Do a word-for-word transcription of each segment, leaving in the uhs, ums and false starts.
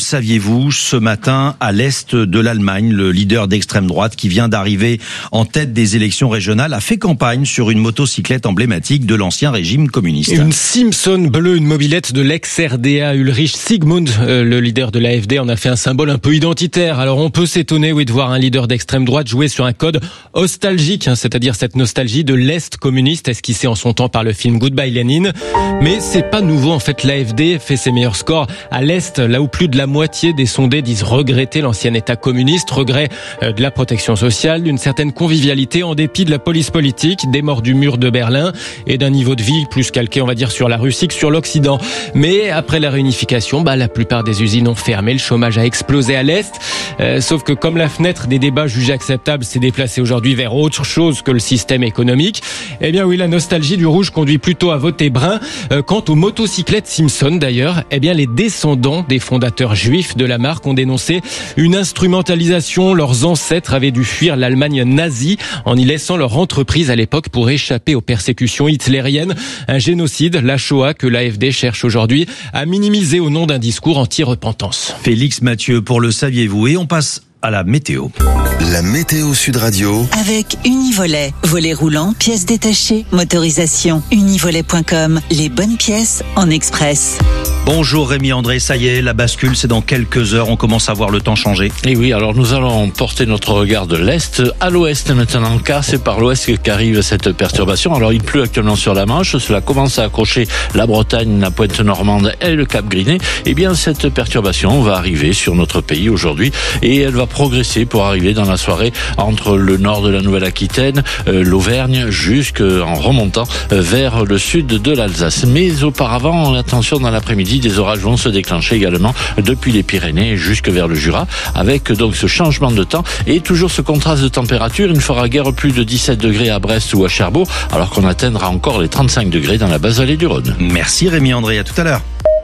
saviez-vous, ce matin, à l'est de l'Allemagne, le leader d'extrême droite qui vient d'arriver en tête des élections régionales a fait campagne sur une motocyclette emblématique de l'ancien régime communiste. Une Simpson bleue, une mobilette de l'ex-R D A Ulrich Sigmund, euh, le leader de l'A F D, en a fait un symbole un peu identitaire. Alors on peut s'étonner, oui, de voir un leader d'extrême droite jouer sur un code nostalgique, hein, c'est-à-dire cette nostalgie de l'Est communiste, esquissée en son temps par le film Goodbye Lénine. Mais c'est pas nouveau, en fait, l'A F D fait ses meilleurs scores à l'Est, là où plus de la moitié des sondés disent regretter l'ancien État communiste, regret de la protection sociale, d'une certaine convivialité en dépit de la police politique, des morts du mur de Berlin et d'un niveau de vie plus calqué, on va dire, sur la Russie que sur l'Occident. Mais après la réunification, bah, la plupart des usines ont fermé, le chômage a explosé à l'Est, euh, sauf que comme la fenêtre des débats jugés acceptables s'est déplacée aujourd'hui vers autre chose que le système économique, eh bien oui, la nostalgie du rouge conduit plutôt à voter brun. Euh, quant aux motocyclettes Simpson d'ailleurs, eh bien les descendants des fondateurs juifs de la marque ont dénoncé une instrumentalisation. Leurs ancêtres avaient dû fuir l'Allemagne nazie en y laissant leur entreprise à l'époque pour échapper aux persécutions hitlériennes. Un génocide, la Shoah, que l'A F D cherche aujourd'hui à minimiser au nom d'un discours anti-repentance. Félix Mathieu pour le saviez-vous, et on passe à la météo. La météo Sud Radio. Avec Univolet. Volet roulant, pièces détachées, motorisation. Univolet point com. Les bonnes pièces en express. Bonjour Rémi André, ça y est, la bascule, c'est dans quelques heures, on commence à voir le temps changer. Et oui, alors nous allons porter notre regard de l'Est à l'Ouest maintenant, car c'est par l'Ouest qu'arrive cette perturbation. Alors il pleut actuellement sur la Manche, cela commence à accrocher la Bretagne, la pointe normande et le Cap Griné. Eh bien cette perturbation va arriver sur notre pays aujourd'hui et elle va progresser pour arriver dans la soirée entre le nord de la Nouvelle-Aquitaine, euh, l'Auvergne, jusqu'en remontant euh, vers le sud de l'Alsace. Mais auparavant, attention, dans l'après-midi, des orages vont se déclencher également depuis les Pyrénées jusque vers le Jura, avec donc ce changement de temps et toujours ce contraste de température. Il ne fera guère plus de dix-sept degrés à Brest ou à Cherbourg, alors qu'on atteindra encore les trente-cinq degrés dans la basse vallée du Rhône. Merci Rémi André, à tout à l'heure.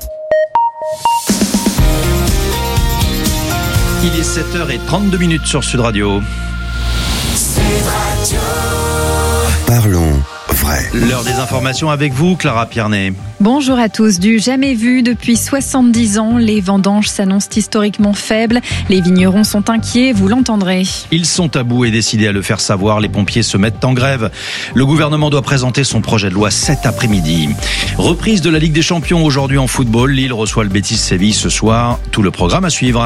Il est sept heures trente-deux minutes sur Sud Radio. Sud Radio. Parlons vrai. L'heure des informations avec vous, Clara Piernet. Bonjour à tous. Du jamais vu depuis soixante-dix ans, les vendanges s'annoncent historiquement faibles. Les vignerons sont inquiets, vous l'entendrez. Ils sont à bout et décidés à le faire savoir. Les pompiers se mettent en grève. Le gouvernement doit présenter son projet de loi cet après-midi. Reprise de la Ligue des Champions aujourd'hui en football. Lille reçoit le Betis Séville ce soir. Tout le programme à suivre.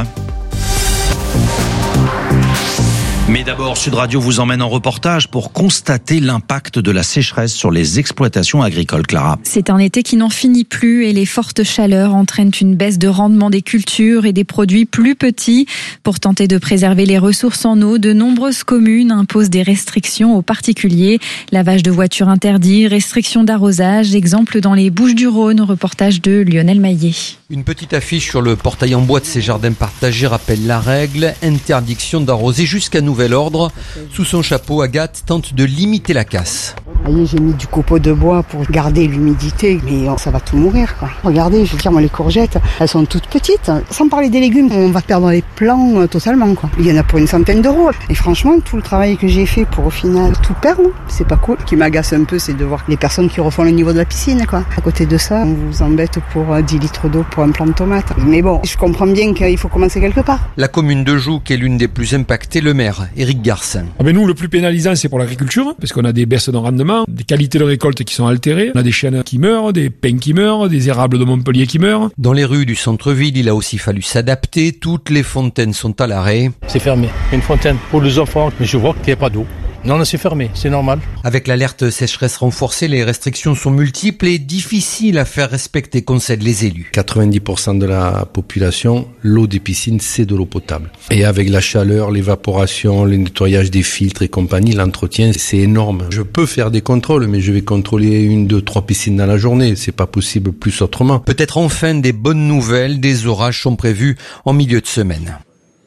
Mais d'abord, Sud Radio vous emmène en reportage pour constater l'impact de la sécheresse sur les exploitations agricoles, Clara. C'est un été qui n'en finit plus et les fortes chaleurs entraînent une baisse de rendement des cultures et des produits plus petits. Pour tenter de préserver les ressources en eau, de nombreuses communes imposent des restrictions aux particuliers. Lavage de voitures interdit, restrictions d'arrosage, exemple dans les Bouches-du-Rhône, reportage de Lionel Maillet. Une petite affiche sur le portail en bois de ces jardins partagés rappelle la règle, interdiction d'arroser jusqu'à nouvel ordre. Sous son chapeau, Agathe tente de limiter la casse. Vous voyez, j'ai mis du copeau de bois pour garder l'humidité, mais ça va tout mourir, quoi. Regardez, je veux dire, moi, les courgettes, elles sont toutes petites. Sans parler des légumes, on va perdre les plants totalement, quoi. Il y en a pour une centaine d'euros. Et franchement, tout le travail que j'ai fait pour au final tout perdre, c'est pas cool. Ce qui m'agace un peu, c'est de voir les personnes qui refont le niveau de la piscine, quoi. À côté de ça, on vous embête pour dix litres d'eau pour un plant de tomates. Mais bon, je comprends bien qu'il faut commencer quelque part. La commune de Joux, qui est l'une des plus impactées, le maire, Éric Garcin. Ah ben nous, le plus pénalisant, c'est pour l'agriculture, parce qu'on a des baisses de rendement, des qualités de récolte qui sont altérées, on a des chênes qui meurent, des pins qui meurent, des érables de Montpellier qui meurent. Dans les rues du centre-ville, il a aussi fallu s'adapter, toutes les fontaines sont à l'arrêt. C'est fermé, une fontaine pour les enfants, mais je vois qu'il n'y a pas d'eau. Non, non, c'est fermé, c'est normal. Avec l'alerte sécheresse renforcée, les restrictions sont multiples et difficiles à faire respecter, concèdent les élus. quatre-vingt-dix pour cent de la population, l'eau des piscines, c'est de l'eau potable. Et avec la chaleur, l'évaporation, le nettoyage des filtres et compagnie, l'entretien, c'est énorme. Je peux faire des contrôles, mais je vais contrôler une, deux, trois piscines dans la journée. C'est pas possible plus autrement. Peut-être enfin des bonnes nouvelles, des orages sont prévus en milieu de semaine.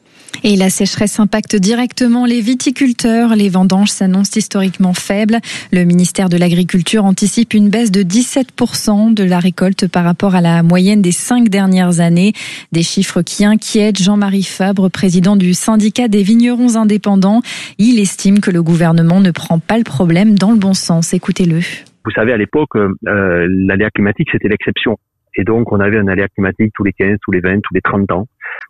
Et la sécheresse impacte directement les viticulteurs. Les vendanges s'annoncent historiquement faibles. Le ministère de l'Agriculture anticipe une baisse de dix-sept pour cent de la récolte par rapport à la moyenne des cinq dernières années. Des chiffres qui inquiètent. Jean-Marie Fabre, président du syndicat des vignerons indépendants, il estime que le gouvernement ne prend pas le problème dans le bon sens. Écoutez-le. Vous savez, à l'époque, euh, l'aléa climatique, c'était l'exception. Et donc, on avait un aléa climatique tous les quinze, tous les vingt, tous les trente ans.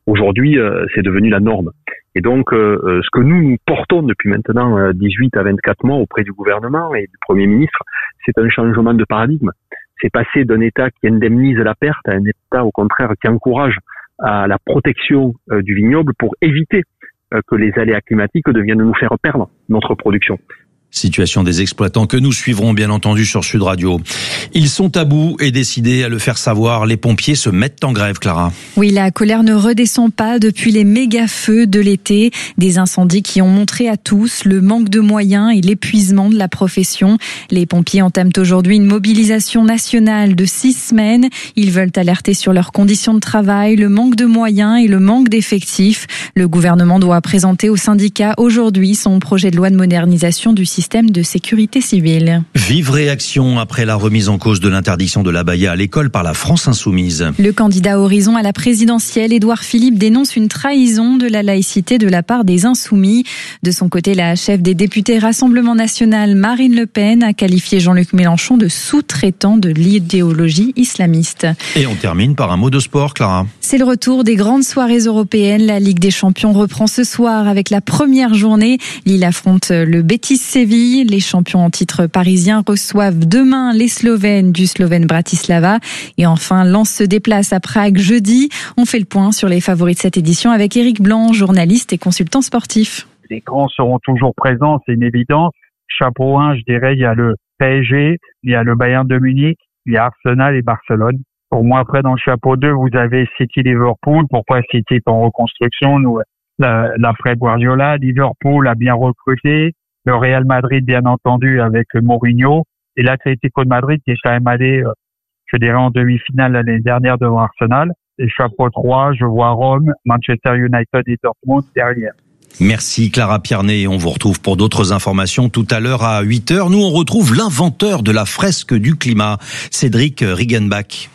Aujourd'hui, euh, c'est devenu la norme. Et donc, euh, ce que nous, nous portons depuis maintenant euh, dix-huit à vingt-quatre mois auprès du gouvernement et du Premier ministre, c'est un changement de paradigme. C'est passer d'un État qui indemnise la perte à un État, au contraire, qui encourage à la protection euh, du vignoble pour éviter euh, que les aléas climatiques deviennent nous faire perdre notre production. Situation des exploitants que nous suivrons bien entendu sur Sud Radio. Ils sont à bout et décidés à le faire savoir. Les pompiers se mettent en grève, Clara. Oui, la colère ne redescend pas depuis les méga-feux de l'été. Des incendies qui ont montré à tous le manque de moyens et l'épuisement de la profession. Les pompiers entament aujourd'hui une mobilisation nationale de six semaines. Ils veulent alerter sur leurs conditions de travail, le manque de moyens et le manque d'effectifs. Le gouvernement doit présenter au syndicat aujourd'hui son projet de loi de modernisation du système système de sécurité civile. Vive réaction après la remise en cause de l'interdiction de l'abaya à l'école par la France Insoumise. Le candidat Horizon à la présidentielle, Édouard Philippe, dénonce une trahison de la laïcité de la part des Insoumis. De son côté, la chef des députés Rassemblement National, Marine Le Pen, a qualifié Jean-Luc Mélenchon de sous-traitant de l'idéologie islamiste. Et on termine par un mot de sport, Clara. C'est le retour des grandes soirées européennes. La Ligue des Champions reprend ce soir avec la première journée. Lille affronte le Betis Séville. Les champions en titre parisiens reçoivent demain les Slovènes du Slovène Bratislava. Et enfin, Lens se déplace à Prague jeudi. On fait le point sur les favoris de cette édition avec Éric Blanc, journaliste et consultant sportif. Les grands seront toujours présents, c'est une évidence. Chapeau un, je dirais, il y a le P S G, il y a le Bayern de Munich, il y a Arsenal et Barcelone. Pour moi, après, dans le chapeau deux, vous avez City-Liverpool. Pourquoi City est en reconstruction? Nous, l'après Guardiola, Liverpool a bien recruté. Le Real Madrid, bien entendu, avec Mourinho. Et l'Atlético de Madrid, qui est quand même allé, je dirais, en demi-finale l'année dernière devant Arsenal. Et chapeau trois, je vois Rome, Manchester United et Dortmund derrière. Merci Clara Piernet. On vous retrouve pour d'autres informations tout à l'heure à huit heures. Nous, on retrouve l'inventeur de la fresque du climat, Cédric Riggenbach.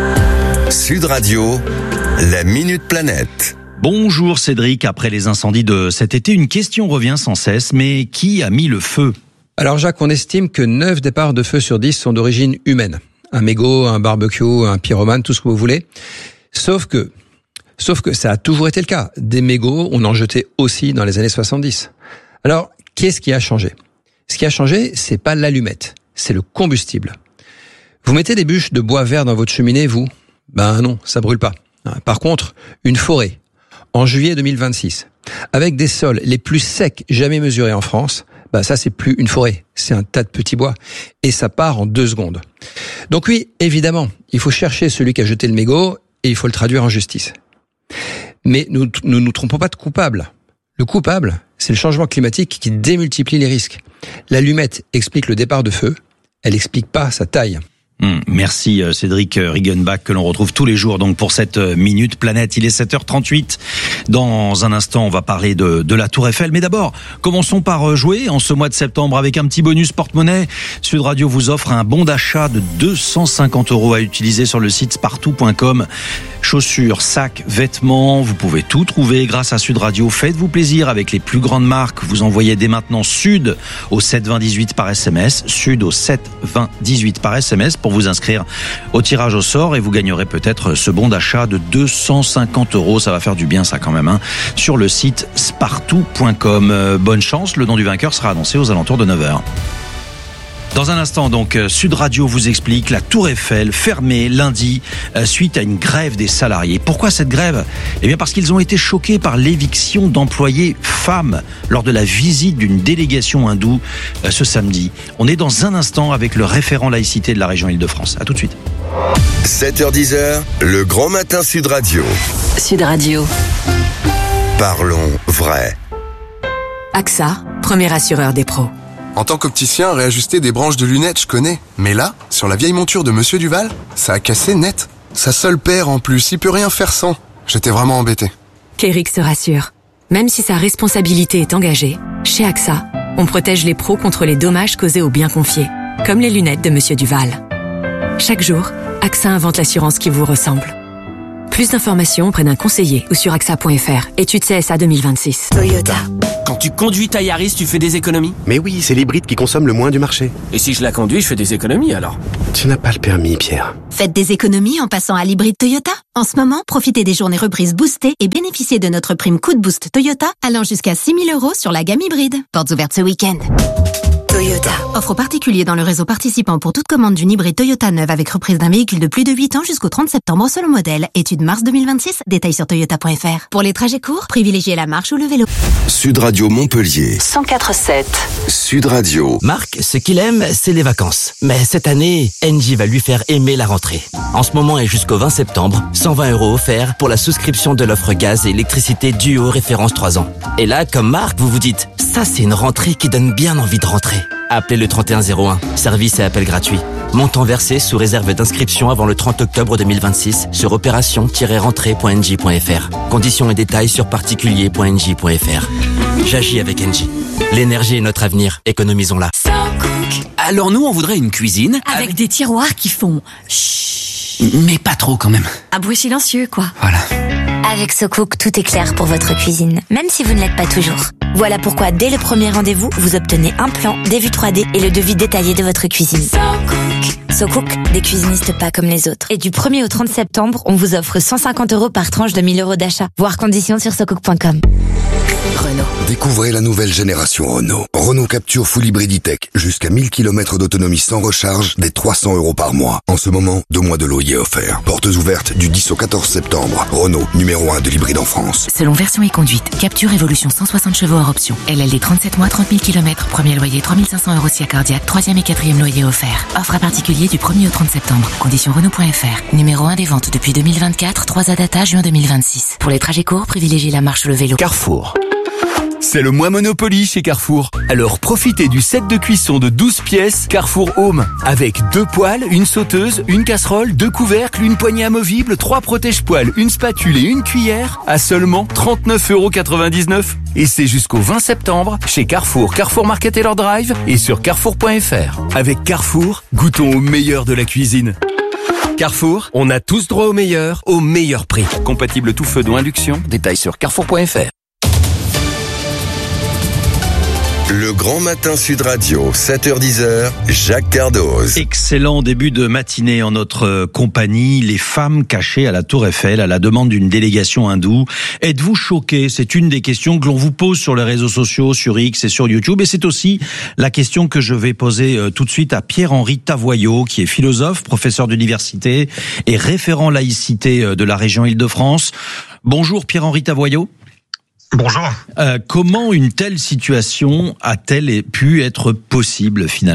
Sud Radio, la Minute Planète. Bonjour Cédric, après les incendies de cet été, une question revient sans cesse, mais qui a mis le feu ? Alors Jacques, on estime que neuf départs de feu sur dix sont d'origine humaine. Un mégot, un barbecue, un pyromane, tout ce que vous voulez. Sauf que, sauf que ça a toujours été le cas. Des mégots, on en jetait aussi dans les années soixante-dix. Alors, qu'est-ce qui a changé ? Ce qui a changé, c'est pas l'allumette, c'est le combustible. Vous mettez des bûches de bois vert dans votre cheminée, vous ? Ben non, ça brûle pas. Par contre, une forêt, en juillet deux mille vingt-six, avec des sols les plus secs jamais mesurés en France, bah ça c'est plus une forêt, c'est un tas de petits bois, et ça part en deux secondes. Donc oui, évidemment, il faut chercher celui qui a jeté le mégot, et il faut le traduire en justice. Mais nous ne nous trompons pas de coupable. Le coupable, c'est le changement climatique qui démultiplie les risques. L'allumette explique le départ de feu, elle explique pas sa taille. Merci Cédric Riggenbach que l'on retrouve tous les jours donc pour cette Minute Planète. Il est sept heures trente-huit. Dans un instant, on va parler de, de la Tour Eiffel. Mais d'abord, commençons par jouer en ce mois de septembre avec un petit bonus porte-monnaie. Sud Radio vous offre un bon d'achat de deux cent cinquante euros à utiliser sur le site spartou point com. Chaussures, sacs, vêtements, vous pouvez tout trouver grâce à Sud Radio. Faites-vous plaisir avec les plus grandes marques. Vous envoyez dès maintenant Sud au sept vingt dix-huit par S M S. Sud au sept vingt dix-huit par S M S pour vous inscrire au tirage au sort et vous gagnerez peut-être ce bon d'achat de deux cent cinquante euros. Ça va faire du bien ça quand même, hein, sur le site spartou point com. Euh, bonne chance, le nom du vainqueur sera annoncé aux alentours de neuf heures. Dans un instant, donc, Sud Radio vous explique la Tour Eiffel fermée lundi euh, suite à une grève des salariés. Pourquoi cette grève ? Eh bien parce qu'ils ont été choqués par l'éviction d'employés femmes lors de la visite d'une délégation hindoue euh, ce samedi. On est dans un instant avec le référent laïcité de la région Île-de-France. À tout de suite. sept heures dix, le grand matin Sud Radio. Sud Radio. Parlons vrai. A X A, premier assureur des pros. En tant qu'opticien, réajuster des branches de lunettes, je connais. Mais là, sur la vieille monture de Monsieur Duval, ça a cassé net. Sa seule paire en plus, il peut rien faire sans. J'étais vraiment embêté. Qu'Eric se rassure. Même si sa responsabilité est engagée, chez A X A, on protège les pros contre les dommages causés aux biens confiés, comme les lunettes de Monsieur Duval. Chaque jour, A X A invente l'assurance qui vous ressemble. Plus d'informations auprès d'un conseiller ou sur A X A point F R. Étude C S A deux mille vingt-six. Toyota. Quand tu conduis ta Yaris, tu fais des économies? Mais oui, c'est l'hybride qui consomme le moins du marché. Et si je la conduis, je fais des économies alors? Tu n'as pas le permis, Pierre. Faites des économies en passant à l'hybride Toyota. En ce moment, profitez des journées reprises boostées et bénéficiez de notre prime coup de boost Toyota allant jusqu'à six mille euros sur la gamme hybride. Portes ouvertes ce week-end. Toyota. Offre particulier dans le réseau participant pour toute commande d'une hybride Toyota neuve avec reprise d'un véhicule de plus de huit ans jusqu'au trente septembre selon modèle. Étude mars deux mille vingt-six. Détails sur toyota point F R. Pour les trajets courts, privilégiez la marche ou le vélo. Sud Radio Montpellier. cent quatre virgule sept. Sud Radio. Marc, ce qu'il aime, c'est les vacances. Mais cette année, Engie va lui faire aimer la rentrée. En ce moment et jusqu'au vingt septembre, cent vingt euros offerts pour la souscription de l'offre gaz et électricité Duo référence trois ans. Et là, comme Marc, vous vous dites, ça c'est une rentrée qui donne bien envie de rentrer. Appelez le trente et un zéro un, service et appel gratuit. Montant versé sous réserve d'inscription avant le trente octobre deux mille vingt-six sur opération tiret rentrée point engie point F R. Conditions et détails sur particulier point engie point F R. J'agis avec Engie. L'énergie est notre avenir, économisons-la. Alors nous, on voudrait une cuisine avec, avec des tiroirs qui font chut. Mais pas trop quand même. Un bruit silencieux, quoi. Voilà. Avec SoCook, tout est clair pour votre cuisine, même si vous ne l'êtes pas toujours. Voilà pourquoi, dès le premier rendez-vous, vous obtenez un plan, des vues trois D et le devis détaillé de votre cuisine. SoCook. SoCook, des cuisinistes pas comme les autres. Et du premier au trente septembre, on vous offre cent cinquante euros par tranche de mille euros d'achat. Voir conditions sur socook point com. Renault. Découvrez la nouvelle génération Renault. Renault Capture Full Hybrid E-Tech. Jusqu'à mille kilomètres d'autonomie sans recharge, des trois cents euros par mois. En ce moment, deux mois de loyer offert. Portes ouvertes du dix au quatorze septembre. Renault, numéro un de l'hybride en France. Selon version et conduite, Capture Évolution cent soixante chevaux hors option. L L D trente-sept mois, trente mille kilomètres. Premier loyer trois mille cinq cents euros si accordiaque. Troisième et quatrième loyer offert. Offre à particulier du premier au trente septembre. Conditions Renault point F R. Numéro un des ventes depuis deux mille vingt-quatre. trois A data juin deux mille vingt-six. Pour les trajets courts, privilégiez la marche ou le vélo. Carrefour. C'est le mois Monopoly chez Carrefour. Alors profitez du set de cuisson de douze pièces Carrefour Home. Avec deux poêles, une sauteuse, une casserole, deux couvercles, une poignée amovible, trois protège-poêles, une spatule et une cuillère à seulement trente-neuf euros quatre-vingt-dix-neuf. Et c'est jusqu'au vingt septembre chez Carrefour, Carrefour Market Taylor Drive et sur carrefour point F R. Avec Carrefour, goûtons au meilleur de la cuisine. Carrefour, on a tous droit au meilleur, au meilleur prix. Compatible tout feu d'eau induction, détails sur carrefour point F R. Le Grand Matin Sud Radio, sept heures dix, Jacques Cardoz. Excellent début de matinée en notre compagnie. Les femmes cachées à la Tour Eiffel à la demande d'une délégation hindoue. Êtes-vous choqués? C'est une des questions que l'on vous pose sur les réseaux sociaux, sur X et sur YouTube. Et c'est aussi la question que je vais poser tout de suite à Pierre-Henri Tavoyot, qui est philosophe, professeur d'université et référent laïcité de la région Île-de-France. Bonjour Pierre-Henri Tavoyot. Bonjour. Euh, comment une telle situation a-t-elle pu être possible finalement ?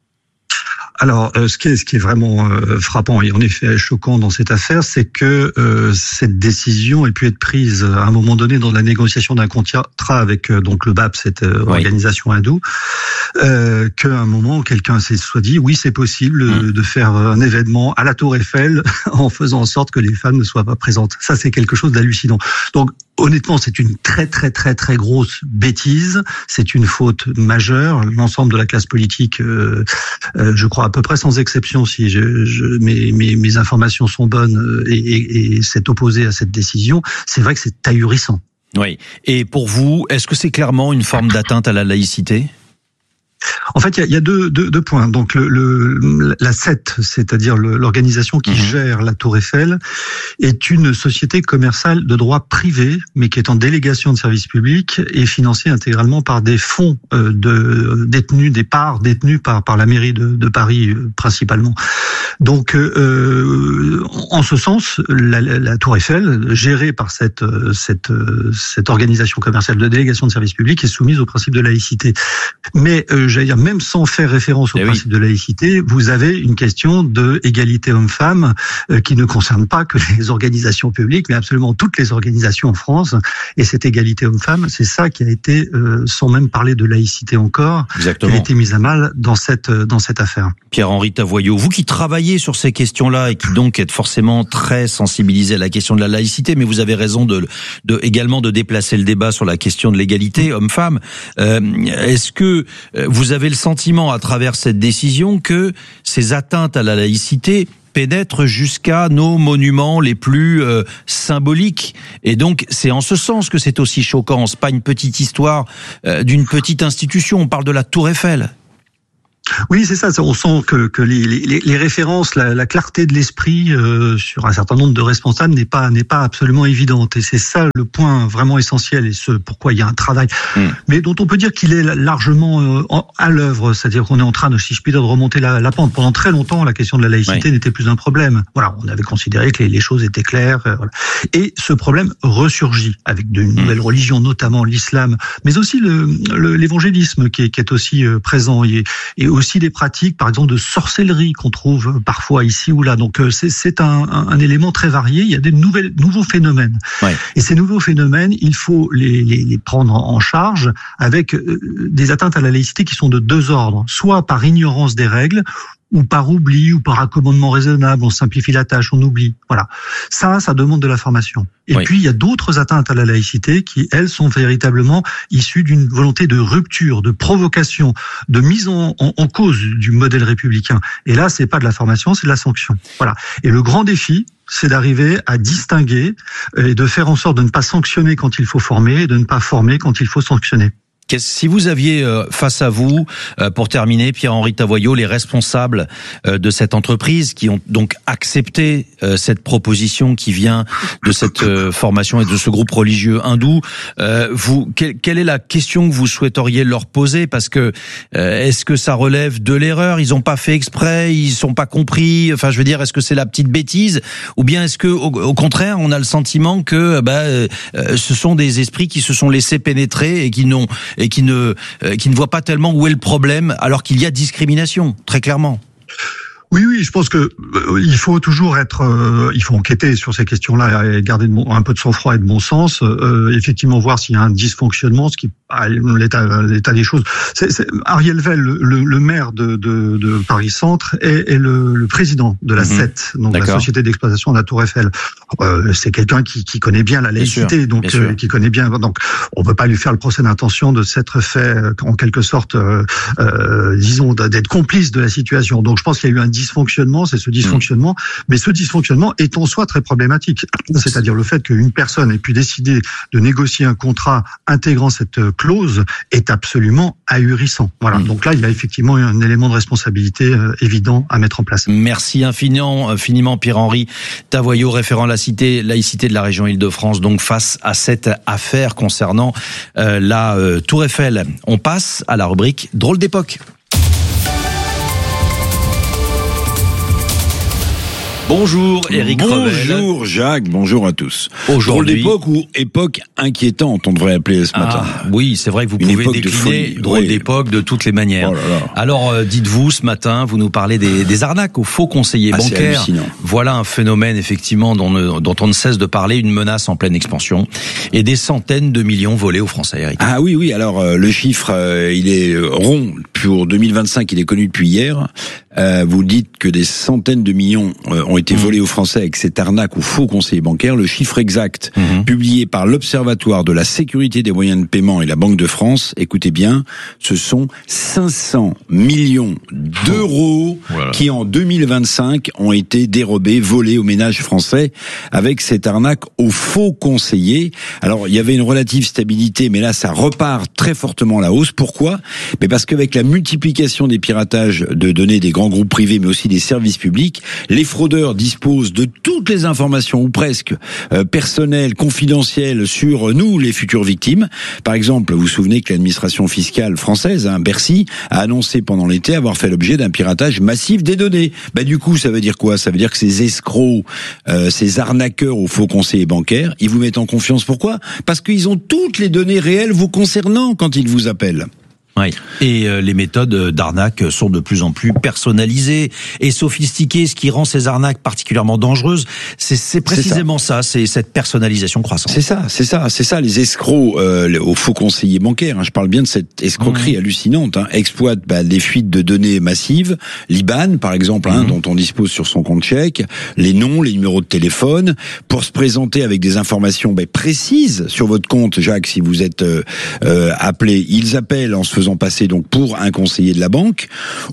Alors, euh, ce qui est, ce qui est vraiment euh, frappant et en effet choquant dans cette affaire, c'est que euh, cette décision ait pu être prise à un moment donné dans la négociation d'un contrat avec euh, donc le B A P, cette euh, oui. organisation hindoue, euh, qu'à un moment quelqu'un s'est soit dit oui c'est possible mmh. de faire un événement à la Tour Eiffel en faisant en sorte que les femmes ne soient pas présentes. Ça c'est quelque chose d'hallucinant. Donc honnêtement, c'est une très très très très grosse bêtise. C'est une faute majeure. L'ensemble de la classe politique, euh, euh, je crois à peu près sans exception, si je, je, mes, mes, mes informations sont bonnes, et, et, et s'est opposé à cette décision. C'est vrai que c'est ahurissant. Oui. Et pour vous, est-ce que c'est clairement une forme d'atteinte à la laïcité ? En fait, il y a, il y a deux, deux, deux points. Donc, le, le, la C E T, c'est-à-dire le, l'organisation qui mmh. gère la Tour Eiffel, est une société commerciale de droit privé, mais qui est en délégation de service public et financée intégralement par des fonds euh, de détenus, des parts détenues par par la mairie de, de Paris euh, principalement. Donc, euh, en ce sens, la, la Tour Eiffel, gérée par cette cette cette organisation commerciale de délégation de service public, est soumise au principe de laïcité. Mais euh, j'allais dire, même sans faire référence au eh principe oui. de laïcité, vous avez une question de égalité homme-femme euh, qui ne concerne pas que les organisations publiques, mais absolument toutes les organisations en France. Et cette égalité homme-femme, c'est ça qui a été, euh, sans même parler de laïcité encore, Exactement. qui a été mise à mal dans cette dans cette affaire. Pierre-Henri Tavoyot, vous qui travaillez sur ces questions-là et qui donc êtes forcément très sensibilisé à la question de la laïcité, mais vous avez raison de, de également de déplacer le débat sur la question de l'égalité homme-femme. Euh, est-ce que vous avez le sentiment à travers cette décision que ces atteintes à la laïcité pénètre jusqu'à nos monuments les plus euh, symboliques. Et donc, c'est en ce sens que c'est aussi choquant. C'est pas une petite histoire euh, d'une petite institution. On parle de la Tour Eiffel. Oui, c'est ça. On sent que, que les, les, les références, la, la clarté de l'esprit euh, sur un certain nombre de responsables n'est pas n'est pas absolument évidente. Et c'est ça le point vraiment essentiel et ce pourquoi il y a un travail, mmh. mais dont on peut dire qu'il est largement euh, à l'œuvre. C'est-à-dire qu'on est en train de, si je puis dire, de remonter la, la pente. Pendant très longtemps, la question de la laïcité oui. n'était plus un problème. Voilà, on avait considéré que les, les choses étaient claires. Euh, voilà. Et ce problème ressurgit avec de nouvelles mmh. religions, notamment l'islam, mais aussi le, le, l'évangélisme qui est, qui est aussi euh, présent et, et aussi des pratiques, par exemple, de sorcellerie qu'on trouve parfois ici ou là. Donc, c'est, c'est un, un, un élément très varié. Il y a des nouvelles, nouveaux phénomènes. Ouais. Et ces nouveaux phénomènes, il faut les, les, les prendre en charge avec des atteintes à la laïcité qui sont de deux ordres. Soit par ignorance des règles, ou par oubli, ou par accommodement raisonnable, on simplifie la tâche, on oublie. Voilà. Ça, ça demande de la formation. Et oui. puis, il y a d'autres atteintes à la laïcité qui, elles, sont véritablement issues d'une volonté de rupture, de provocation, de mise en, en, en cause du modèle républicain. Et là, c'est pas de la formation, c'est de la sanction. Voilà. Et le grand défi, c'est d'arriver à distinguer et de faire en sorte de ne pas sanctionner quand il faut former et de ne pas former quand il faut sanctionner. Si vous aviez face à vous, pour terminer, Pierre-Henri Tavoyot, les responsables de cette entreprise qui ont donc accepté cette proposition qui vient de cette formation et de ce groupe religieux hindou, vous, quelle est la question que vous souhaiteriez leur poser? Parce que est-ce que ça relève de l'erreur? Ils n'ont pas fait exprès, ils sont pas compris. Enfin, je veux dire, est-ce que c'est la petite bêtise, ou bien est-ce que, au, au contraire, on a le sentiment que bah, ce sont des esprits qui se sont laissés pénétrer et qui n'ont et qui ne euh, qui ne voit pas tellement où est le problème, alors qu'il y a discrimination, très clairement. Oui, oui, je pense que euh, il faut toujours être, euh, il faut enquêter sur ces questions-là et garder de bon, un peu de sang-froid et de bon sens. Euh, effectivement, voir s'il y a un dysfonctionnement, ce qui, ah, l'état, l'état des choses. C'est, c'est, Ariel Vell, le, le maire de, de, de Paris Centre, est, est le, le président de la mmh. S E T, donc D'accord. la société d'exploitation de la Tour Eiffel. Euh, c'est quelqu'un qui, qui connaît bien la laïcité, bien donc euh, qui connaît bien. Donc, on peut pas lui faire le procès d'intention de s'être fait, en quelque sorte, euh, euh, disons, d'être complice de la situation. Donc, je pense qu'il y a eu un dysfonctionnement, c'est ce dysfonctionnement, mmh. mais ce dysfonctionnement est en soi très problématique. C'est-à-dire le fait qu'une personne ait pu décider de négocier un contrat intégrant cette clause est absolument ahurissant. Voilà. Mmh. Donc là, il y a effectivement un élément de responsabilité euh, évident à mettre en place. Merci infiniment, infiniment Pierre-Henri Tavoyot, référent la cité, laïcité de la région Île-de-France, donc face à cette affaire concernant euh, la euh, Tour Eiffel. On passe à la rubrique Drôle d'époque. Bonjour Éric Revel. Bonjour Jacques, bonjour à tous. Drôle d'époque ou époque inquiétante, on devrait appeler ce matin. Ah, oui, c'est vrai que vous Une pouvez décliner de drôle oui. d'époque de toutes les manières. Oh là là. Alors euh, dites-vous, ce matin, vous nous parlez des, des arnaques aux faux conseillers ah, bancaires. Voilà un phénomène effectivement dont, dont on ne cesse de parler, une menace en pleine expansion. Et des centaines de millions volés aux Français, Éric. Ah oui, oui, alors euh, le chiffre, euh, il est rond. Pour deux mille vingt-cinq, il est connu depuis hier. Euh, vous dites que des centaines de millions euh, ont été volés aux Français avec cette arnaque aux faux conseillers bancaires. Le chiffre exact, mmh. publié par l'Observatoire de la sécurité des moyens de paiement et la Banque de France, écoutez bien, ce sont cinq cents millions d'euros voilà. qui, en deux mille vingt-cinq, ont été dérobés, volés aux ménages français avec cette arnaque aux faux conseillers. Alors, il y avait une relative stabilité, mais là, ça repart très fortement à la hausse. Pourquoi ? Mais parce qu'avec la multiplication des piratages de données des grands groupes privés, mais aussi des services publics, les fraudeurs disposent de toutes les informations, ou presque, euh, personnelles, confidentielles, sur nous, les futures victimes. Par exemple, vous vous souvenez que l'administration fiscale française, hein, Bercy, a annoncé pendant l'été avoir fait l'objet d'un piratage massif des données. Bah, du coup, ça veut dire quoi ? Ça veut dire que ces escrocs, euh, ces arnaqueurs aux faux conseillers bancaires, ils vous mettent en confiance. Pourquoi ? Parce qu'ils ont toutes les données réelles vous concernant quand ils vous appellent. Oui. Et euh, les méthodes d'arnaque sont de plus en plus personnalisées et sophistiquées. Ce qui rend ces arnaques particulièrement dangereuses, c'est, c'est précisément c'est ça. ça, c'est cette personnalisation croissante. C'est ça, c'est ça, c'est ça. Les escrocs euh, aux faux conseillers bancaires, hein, je parle bien de cette escroquerie mmh. hallucinante, hein, exploitent bah, des fuites de données massives, l'I B A N par exemple, hein, mmh. dont on dispose sur son compte chèque, les noms, les numéros de téléphone, pour se présenter avec des informations bah, précises sur votre compte, Jacques, si vous êtes euh, euh, appelé. Ils appellent en se faisant faisant passer donc pour un conseiller de la banque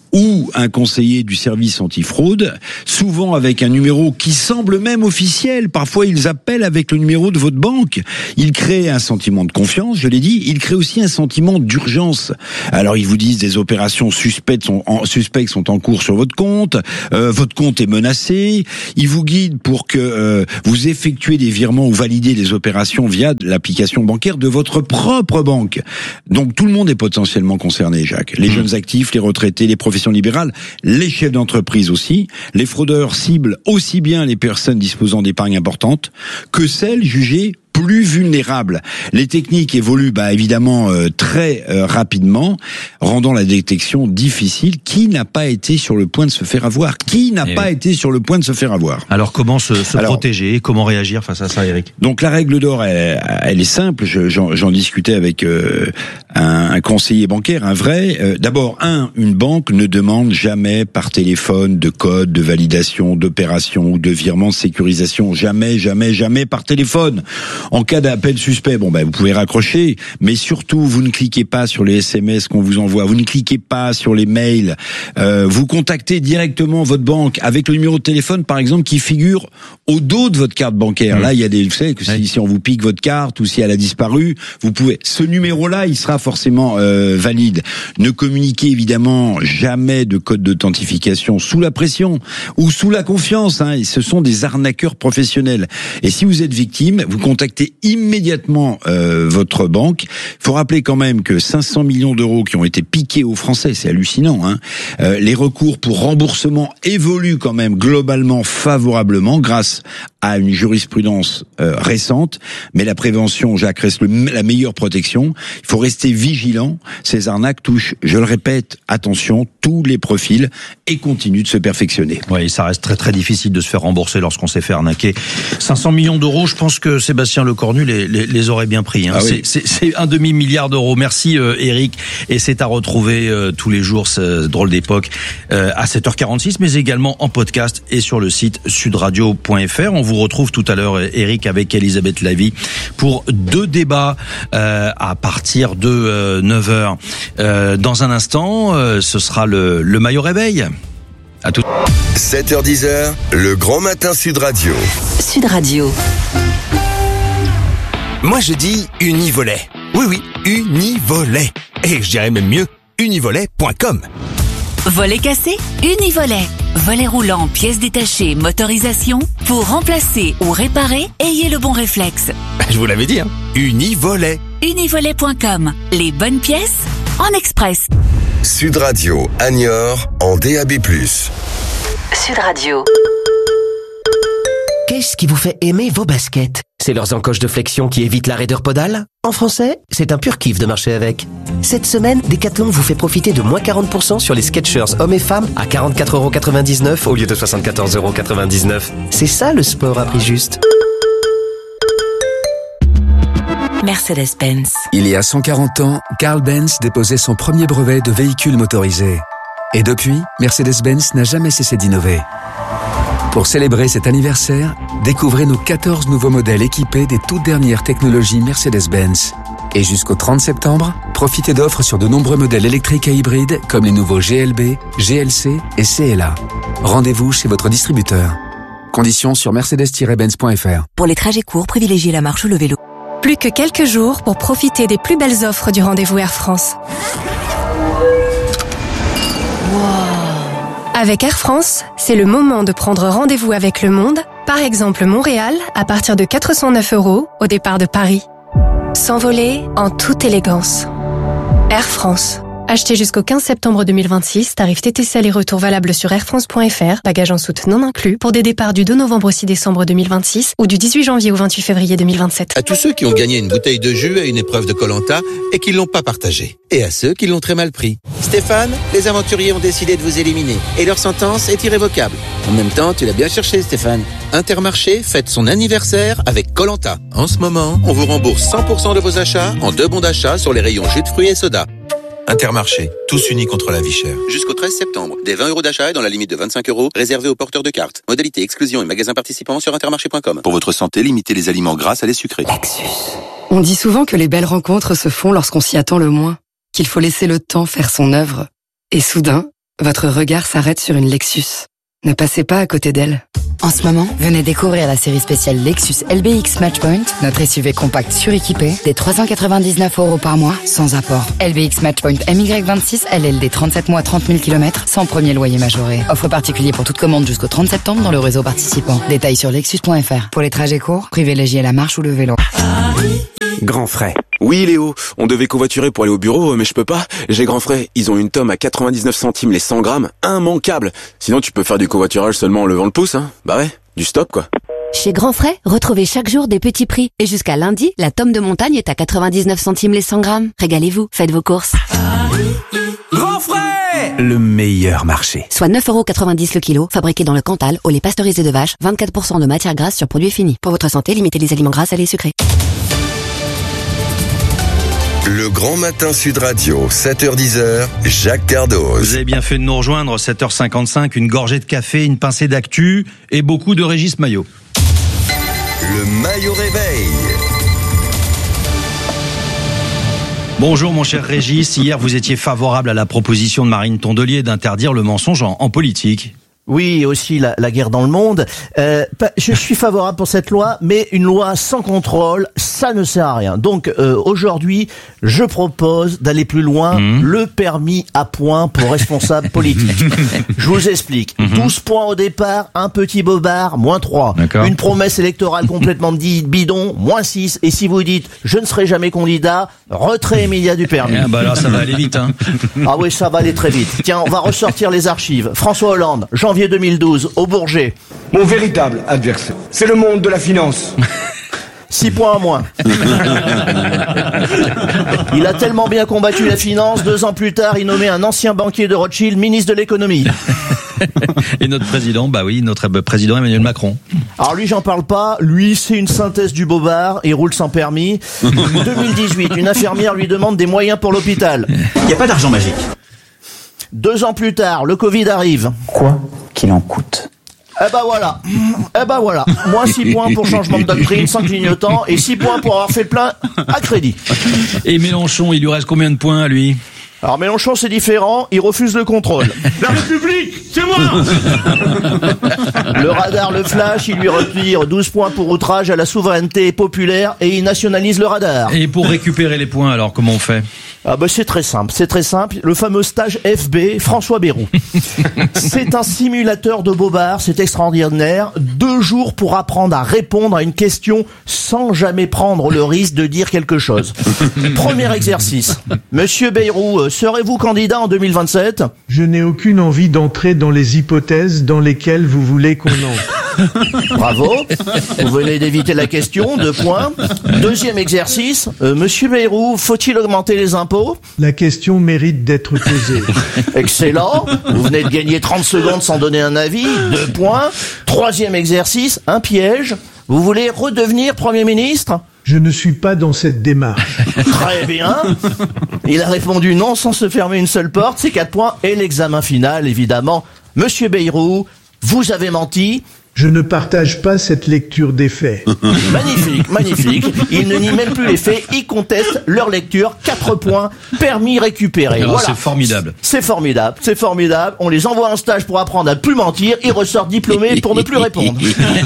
ou un conseiller du service antifraude, souvent avec un numéro qui semble même officiel. Parfois, ils appellent avec le numéro de votre banque. Ils créent un sentiment de confiance, je l'ai dit. Ils créent aussi un sentiment d'urgence. Alors, ils vous disent des opérations suspectes sont en, suspectes sont en cours sur votre compte. Euh, votre compte est menacé. Ils vous guident pour que euh, vous effectuez des virements ou validez des opérations via l'application bancaire de votre propre banque. Donc, tout le monde est potentiellement concerné, Jacques. Les mmh. jeunes actifs, les retraités, les professions libérales, les chefs d'entreprise aussi. Les fraudeurs ciblent aussi bien les personnes disposant d'épargne importante que celles jugées plus vulnérables. Les techniques évoluent bah, évidemment euh, très euh, rapidement, rendant la détection difficile. Qui n'a pas été sur le point de se faire avoir ? Qui n'a Et pas oui. été sur le point de se faire avoir ? Alors comment se, se Alors, protéger ? Comment réagir face à ça, Eric ? Donc la règle d'or, elle, elle est simple. Je, j'en, j'en discutais avec euh, un, un conseiller bancaire, un vrai. Euh, d'abord, un, une banque ne demande jamais par téléphone de code, de validation, d'opération ou de virement de sécurisation. Jamais, jamais, jamais par téléphone. En cas d'appel suspect, bon ben vous pouvez raccrocher, mais surtout vous ne cliquez pas sur les S M S qu'on vous envoie, vous ne cliquez pas sur les mails, euh, vous contactez directement votre banque avec le numéro de téléphone par exemple qui figure au dos de votre carte bancaire. Mmh. Là il y a des, vous savez que si, oui. si on vous pique votre carte ou si elle a disparu, vous pouvez. Ce numéro-là, il sera forcément euh, valide. Ne communiquez évidemment jamais de code d'authentification sous la pression ou sous la confiance. Hein. Ce sont des arnaqueurs professionnels. Et si vous êtes victime, vous contactez immédiatement euh, votre banque. Il faut rappeler quand même que cinq cents millions d'euros qui ont été piqués aux Français, c'est hallucinant. Hein. Euh, les recours pour remboursement évoluent quand même globalement favorablement grâce à une jurisprudence euh, récente. Mais la prévention, Jacques, reste le, la meilleure protection. Il faut rester vigilant. Ces arnaques touchent, je le répète, attention, tous les profils et continuent de se perfectionner. Oui, ça reste très très difficile de se faire rembourser lorsqu'on s'est fait arnaquer. cinq cents millions d'euros, je pense que Sébastien Lecornu les, les, les aurait bien pris. Hein. Ah oui. c'est, c'est, c'est un demi-milliard d'euros. Merci euh, Eric. Et c'est à retrouver euh, tous les jours, ce drôle d'époque, euh, à sept heures quarante-six, mais également en podcast et sur le site sudradio point f r. On vous retrouve tout à l'heure, Eric, avec Elisabeth Lavie pour deux débats euh, à partir de euh, neuf heures. Euh, dans un instant, euh, ce sera le, le maillot réveil. À tout. sept heures dix, le grand matin Sud Radio. Sud Radio. Moi je dis Univolet. Oui oui, Univolet. Et je dirais même mieux, univolet point com. Volet cassé, Univolet. Volet roulant, pièces détachées, motorisation. Pour remplacer ou réparer, ayez le bon réflexe. Je vous l'avais dit, hein. Univolet. univolet point com. Les bonnes pièces en express. Sud Radio, à Niort, en D A B plus. Sud Radio. Qu'est-ce qui vous fait aimer vos baskets ? C'est leurs encoches de flexion qui évitent la raideur podale ? En français, c'est un pur kiff de marcher avec. Cette semaine, Decathlon vous fait profiter de moins quarante pour cent sur les Skechers hommes et femmes à quarante-quatre euros quatre-vingt-dix-neuf au lieu de soixante-quatorze euros quatre-vingt-dix-neuf. C'est ça le sport à prix juste. Mercedes-Benz. Il y a cent quarante ans, Carl Benz déposait son premier brevet de véhicule motorisé. Et depuis, Mercedes-Benz n'a jamais cessé d'innover. Pour célébrer cet anniversaire, découvrez nos quatorze nouveaux modèles équipés des toutes dernières technologies Mercedes-Benz. Et jusqu'au trente septembre, profitez d'offres sur de nombreux modèles électriques et hybrides comme les nouveaux G L B, G L C et C L A. Rendez-vous chez votre distributeur. Conditions sur mercedes tiret benz point f r. Pour les trajets courts, privilégiez la marche ou le vélo. Plus que quelques jours pour profiter des plus belles offres du rendez-vous Air France. Wow. Avec Air France, c'est le moment de prendre rendez-vous avec le monde, par exemple Montréal, à partir de quatre cent neuf euros au départ de Paris. S'envoler en toute élégance. Air France. Acheté jusqu'au quinze septembre deux mille vingt-six, tarif T T C aller-retour valable sur air france point f r, bagages en soute non inclus, pour des départs du deux novembre au six décembre deux mille vingt-six ou du dix-huit janvier au vingt-huit février deux mille vingt-sept. À tous ceux qui ont gagné une bouteille de jus à une épreuve de Koh-Lanta et qui l'ont pas partagée. Et à ceux qui l'ont très mal pris. Stéphane, les aventuriers ont décidé de vous éliminer et leur sentence est irrévocable. En même temps, tu l'as bien cherché, Stéphane. Intermarché fête son anniversaire avec Koh-Lanta. En ce moment, on vous rembourse cent pour cent de vos achats en deux bons d'achat sur les rayons jus de fruits et soda. Intermarché, tous unis contre la vie chère. Jusqu'au treize septembre, des vingt euros d'achat et dans la limite de vingt-cinq euros, réservés aux porteurs de cartes. Modalité exclusion et magasins participants sur intermarché point com. Pour votre santé, limitez les aliments gras à les sucrés. Lexus. On dit souvent que les belles rencontres se font lorsqu'on s'y attend le moins. qu'il faut laisser le temps faire son œuvre. Et soudain, votre regard s'arrête sur une Lexus. Ne passez pas à côté d'elle. En ce moment, venez découvrir la série spéciale Lexus L B X Matchpoint, notre S U V compact suréquipé, des trois cent quatre-vingt-dix-neuf euros par mois, sans apport. L B X Matchpoint M Y vingt-six, L L D trente-sept mois, trente mille kilomètres, sans premier loyer majoré. Offre particulier pour toute commande jusqu'au trente septembre dans le réseau participant. Détails sur lexus point f r. Pour les trajets courts, privilégiez la marche ou le vélo. Grand frais. Oui Léo, on devait covoiturer pour aller au bureau, mais je peux pas. J'ai Grand frais, ils ont une tome à quatre-vingt-dix-neuf centimes les cent grammes, immanquable. Sinon tu peux faire du covoiturage seulement en levant le pouce, hein. Bah ouais, du stop quoi. Chez Grand Frais, retrouvez chaque jour des petits prix. Et jusqu'à lundi, la tome de montagne est à quatre-vingt-dix-neuf centimes les cent grammes. Régalez-vous, faites vos courses. Grand Frais, le meilleur marché. Soit neuf euros quatre-vingt-dix le kilo, fabriqué dans le Cantal, au lait pasteurisé de vache, vingt-quatre pour cent de matière grasse sur produits finis. Pour votre santé, limitez les aliments gras, salés et sucrés. Le Grand Matin Sud Radio, sept heures dix, Jacques Cardoz. Vous avez bien fait de nous rejoindre, sept heures cinquante-cinq, une gorgée de café, une pincée d'actu et beaucoup de Régis Maillot. Le Maillot Réveil. Bonjour mon cher Régis, hier vous étiez favorable à la proposition de Marine Tondelier d'interdire le mensonge en, en politique. Oui, aussi la, la guerre dans le monde. Euh, je suis favorable pour cette loi, mais une loi sans contrôle, ça ne sert à rien. Donc euh, aujourd'hui, je propose d'aller plus loin, mmh. le permis à points pour responsables politiques. Je vous explique. Mmh. douze points au départ, un petit bobard, moins trois. D'accord. Une promesse électorale complètement bidon, moins six. Et si vous dites « je ne serai jamais candidat », retrait immédiat du permis. Ah bah là, ça va aller vite. Hein. Ah oui, ça va aller très vite. Tiens, on va ressortir les archives. François Hollande, janvier deux mille douze, au Bourget. Mon véritable adversaire, c'est le monde de la finance. Six points en moins. Il a tellement bien combattu la finance, deux ans plus tard, il nommait un ancien banquier de Rothschild ministre de l'économie. Et notre président, bah oui, notre président Emmanuel Macron. Alors lui, j'en parle pas. Lui, c'est une synthèse du bobard. Il roule sans permis. deux mille dix-huit, une infirmière lui demande des moyens pour l'hôpital. Il n'y a pas d'argent magique. Deux ans plus tard, le Covid arrive. Quoi qu'il en coûte. Eh ben voilà, eh ben voilà, moins six points pour changement de doctrine, sans clignotant, et six points pour avoir fait le plein à crédit. Et Mélenchon, il lui reste combien de points à lui ? Alors Mélenchon, c'est différent, il refuse le contrôle. La République, c'est moi. Le radar, le flash, il lui retire douze points pour outrage à la souveraineté populaire et il nationalise le radar. Et pour récupérer les points, alors comment on fait ? Ah bah c'est très simple, c'est très simple. Le fameux stage F B, François Bayrou. C'est un simulateur de bobard, c'est extraordinaire. Deux jours pour apprendre à répondre à une question sans jamais prendre le risque de dire quelque chose. Premier exercice. Monsieur Bayrou, serez-vous candidat en deux mille vingt-sept ? Je n'ai aucune envie d'entrer dans les hypothèses dans lesquelles vous voulez qu'on entre. Bravo, vous venez d'éviter la question, deux points. Deuxième exercice, euh, Monsieur Bayrou, faut-il augmenter les impôts ? La question mérite d'être posée. Excellent, vous venez de gagner trente secondes sans donner un avis, deux points. Troisième exercice, un piège, vous voulez redevenir Premier ministre ? Je ne suis pas dans cette démarche. Très bien. Il a répondu non sans se fermer une seule porte, c'est quatre points. Et l'examen final, évidemment. Monsieur Bayrou, vous avez menti. Je ne partage pas cette lecture des faits. Magnifique, magnifique. Il ne nie même plus les faits, il conteste leur lecture. Quatre points, permis récupéré. Alors, voilà. C'est formidable. C'est formidable, c'est formidable. On les envoie en stage pour apprendre à ne plus mentir. Ils ressortent diplômés pour ne plus répondre.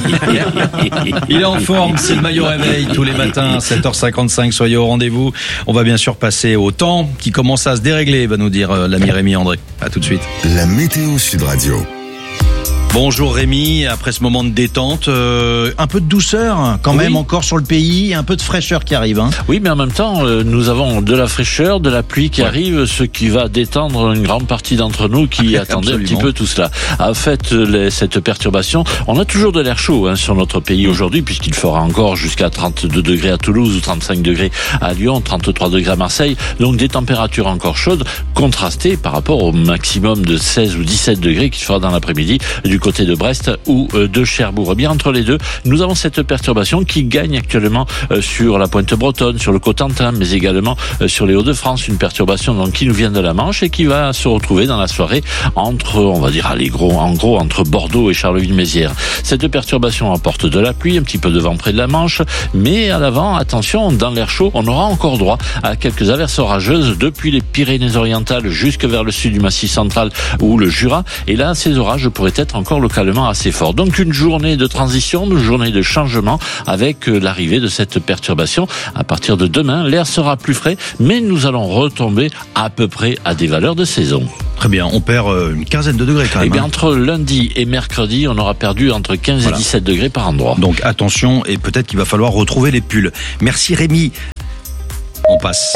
Il est en forme, c'est le Maillot Réveil tous les matins, sept heures cinquante-cinq, soyez au rendez-vous. On va bien sûr passer au temps qui commence à se dérégler, va nous dire euh, l'ami Rémi André. À tout de suite. La météo Sud Radio. Bonjour Rémi, après ce moment de détente, euh, un peu de douceur quand même oui. encore sur le pays, un peu de fraîcheur qui arrive. Hein. Oui, mais en même temps, euh, nous avons de la fraîcheur, de la pluie qui ouais. arrive, ce qui va détendre une grande partie d'entre nous qui attendaient un petit peu tout cela. En fait, les, cette perturbation, on a toujours de l'air chaud hein, sur notre pays aujourd'hui, puisqu'il fera encore jusqu'à trente-deux degrés à Toulouse ou trente-cinq degrés à Lyon, trente-trois degrés à Marseille, donc des températures encore chaudes, contrastées par rapport au maximum de seize ou dix-sept degrés qu'il fera dans l'après-midi. Du côté de Brest ou de Cherbourg. Et bien entre les deux, nous avons cette perturbation qui gagne actuellement sur la pointe bretonne, sur le Cotentin, mais également sur les Hauts-de-France. Une perturbation donc qui nous vient de la Manche et qui va se retrouver dans la soirée entre, on va dire, allez, gros, en gros, entre Bordeaux et Charleville-Mézières. Cette perturbation apporte de la pluie, un petit peu de vent près de la Manche, mais à l'avant, attention, dans l'air chaud, on aura encore droit à quelques averses orageuses depuis les Pyrénées-Orientales jusque vers le sud du Massif central ou le Jura. Et là, ces orages pourraient être encore localement assez forts. Donc une journée de transition, une journée de changement avec l'arrivée de cette perturbation. À partir de demain, l'air sera plus frais, mais nous allons retomber à peu près à des valeurs de saison. Très bien, on perd une quinzaine de degrés quand même. Eh bien, entre lundi et mercredi, on aura perdu entre quinze voilà. et dix-sept degrés par endroit. Donc attention, et peut-être qu'il va falloir retrouver les pulls. Merci Rémi. On passe.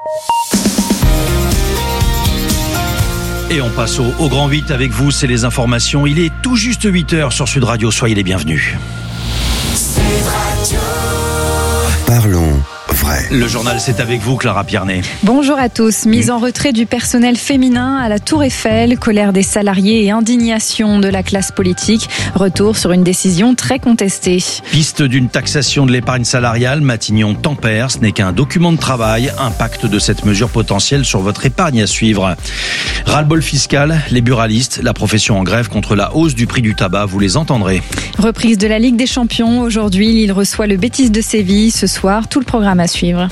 Et on passe au, au grand huit avec vous, c'est les informations. Il est tout juste huit heures sur Sud Radio, soyez les bienvenus. Sud Radio. Parlons vrai. Le journal, c'est avec vous, Clara Piernet. Bonjour à tous. Mise en retrait du personnel féminin à la Tour Eiffel, colère des salariés et indignation de la classe politique. Retour sur une décision très contestée. Piste d'une taxation de l'épargne salariale, Matignon tempère. Ce n'est qu'un document de travail. Impact de cette mesure potentielle sur votre épargne à suivre. Ras-le-bol fiscal, les buralistes, la profession en grève contre la hausse du prix du tabac. Vous les entendrez. Reprise de la Ligue des Champions. Aujourd'hui, Lille reçoit le Betis de Séville. Ce soir, tout le programme à suivre.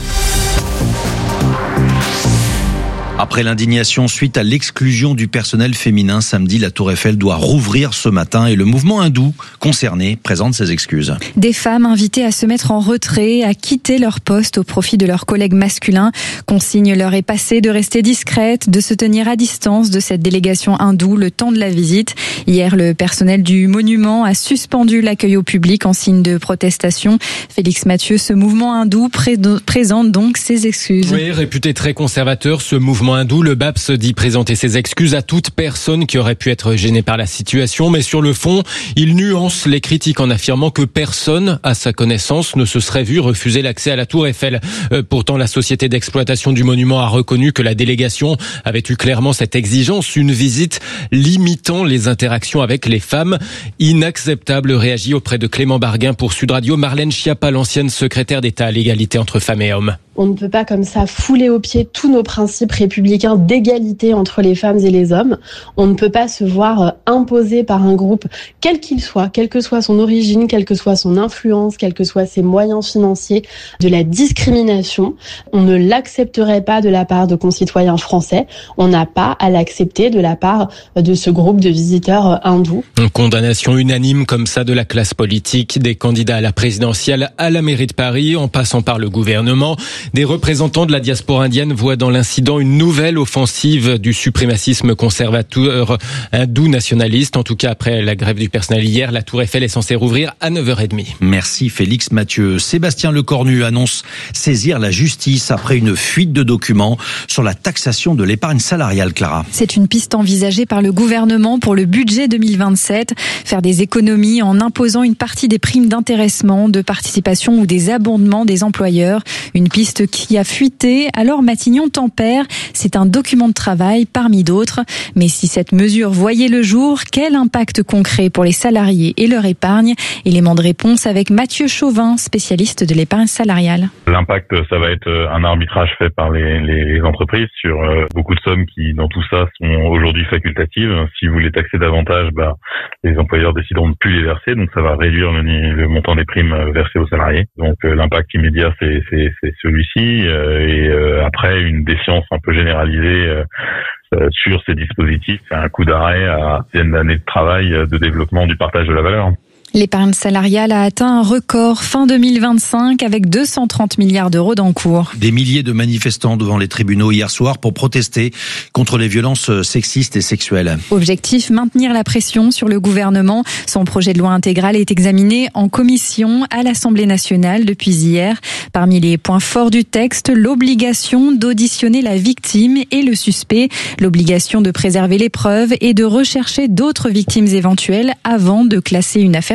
Après l'indignation suite à l'exclusion du personnel féminin samedi, la Tour Eiffel doit rouvrir ce matin et le mouvement hindou concerné présente ses excuses. Des femmes invitées à se mettre en retrait, à quitter leur poste au profit de leurs collègues masculins. Consigne leur est passée de rester discrètes, de se tenir à distance de cette délégation hindoue le temps de la visite. Hier, le personnel du monument a suspendu l'accueil au public en signe de protestation. Félix Mathieu, ce mouvement hindou pré- présente donc ses excuses. Oui, réputé très conservateur, ce mouvement hindou, le B A P S dit présenter ses excuses à toute personne qui aurait pu être gênée par la situation, mais sur le fond, il nuance les critiques en affirmant que personne, à sa connaissance, ne se serait vu refuser l'accès à la Tour Eiffel. Euh, pourtant, la société d'exploitation du monument a reconnu que la délégation avait eu clairement cette exigence, une visite limitant les interactions avec les femmes. Inacceptable, réagit auprès de Clément Barguin pour Sud Radio, Marlène Schiappa, l'ancienne secrétaire d'État à l'égalité entre femmes et hommes. On ne peut pas comme ça fouler aux pieds tous nos principes républicains d'égalité entre les femmes et les hommes. On ne peut pas se voir imposer par un groupe, quel qu'il soit, quelle que soit son origine, quelle que soit son influence, quels que soient ses moyens financiers, de la discrimination. On ne l'accepterait pas de la part de concitoyens français. On n'a pas à l'accepter de la part de ce groupe de visiteurs hindous. Une condamnation unanime comme ça de la classe politique, des candidats à la présidentielle, à la mairie de Paris, en passant par le gouvernement. Des représentants de la diaspora indienne voient dans l'incident une nouvelle offensive du suprémacisme conservateur hindou nationaliste. En tout cas, après la grève du personnel hier, la Tour Eiffel est censée rouvrir à neuf heures trente. Merci Félix Mathieu. Sébastien Lecornu annonce saisir la justice après une fuite de documents sur la taxation de l'épargne salariale, Clara. C'est une piste envisagée par le gouvernement pour le budget deux mille vingt-sept. Faire des économies en imposant une partie des primes d'intéressement, de participation ou des abondements des employeurs. Une piste qui a fuité, alors Matignon tempère. C'est un document de travail parmi d'autres. Mais si cette mesure voyait le jour, quel impact concret pour les salariés et leur épargne? Élément de réponse avec Mathieu Chauvin, spécialiste de l'épargne salariale. L'impact, ça va être un arbitrage fait par les, les, les entreprises sur euh, beaucoup de sommes qui, dans tout ça, sont aujourd'hui facultatives. Si vous les taxez davantage, bah, les employeurs décideront de plus les verser, donc ça va réduire le, le montant des primes versées aux salariés. Donc euh, l'impact immédiat, c'est, c'est, c'est celui-ci. Euh, et euh, après, une défiance un peu généralisée euh, euh, sur ces dispositifs, c'est un coup d'arrêt à dizaines d'années de travail de développement du partage de la valeur. L'épargne salariale a atteint un record fin deux mille vingt-cinq avec deux cent trente milliards d'euros d'encours. Des milliers de manifestants devant les tribunaux hier soir pour protester contre les violences sexistes et sexuelles. Objectif, maintenir la pression sur le gouvernement. Son projet de loi intégral est examiné en commission à l'Assemblée nationale depuis hier. Parmi les points forts du texte, l'obligation d'auditionner la victime et le suspect, l'obligation de préserver les preuves et de rechercher d'autres victimes éventuelles avant de classer une affaire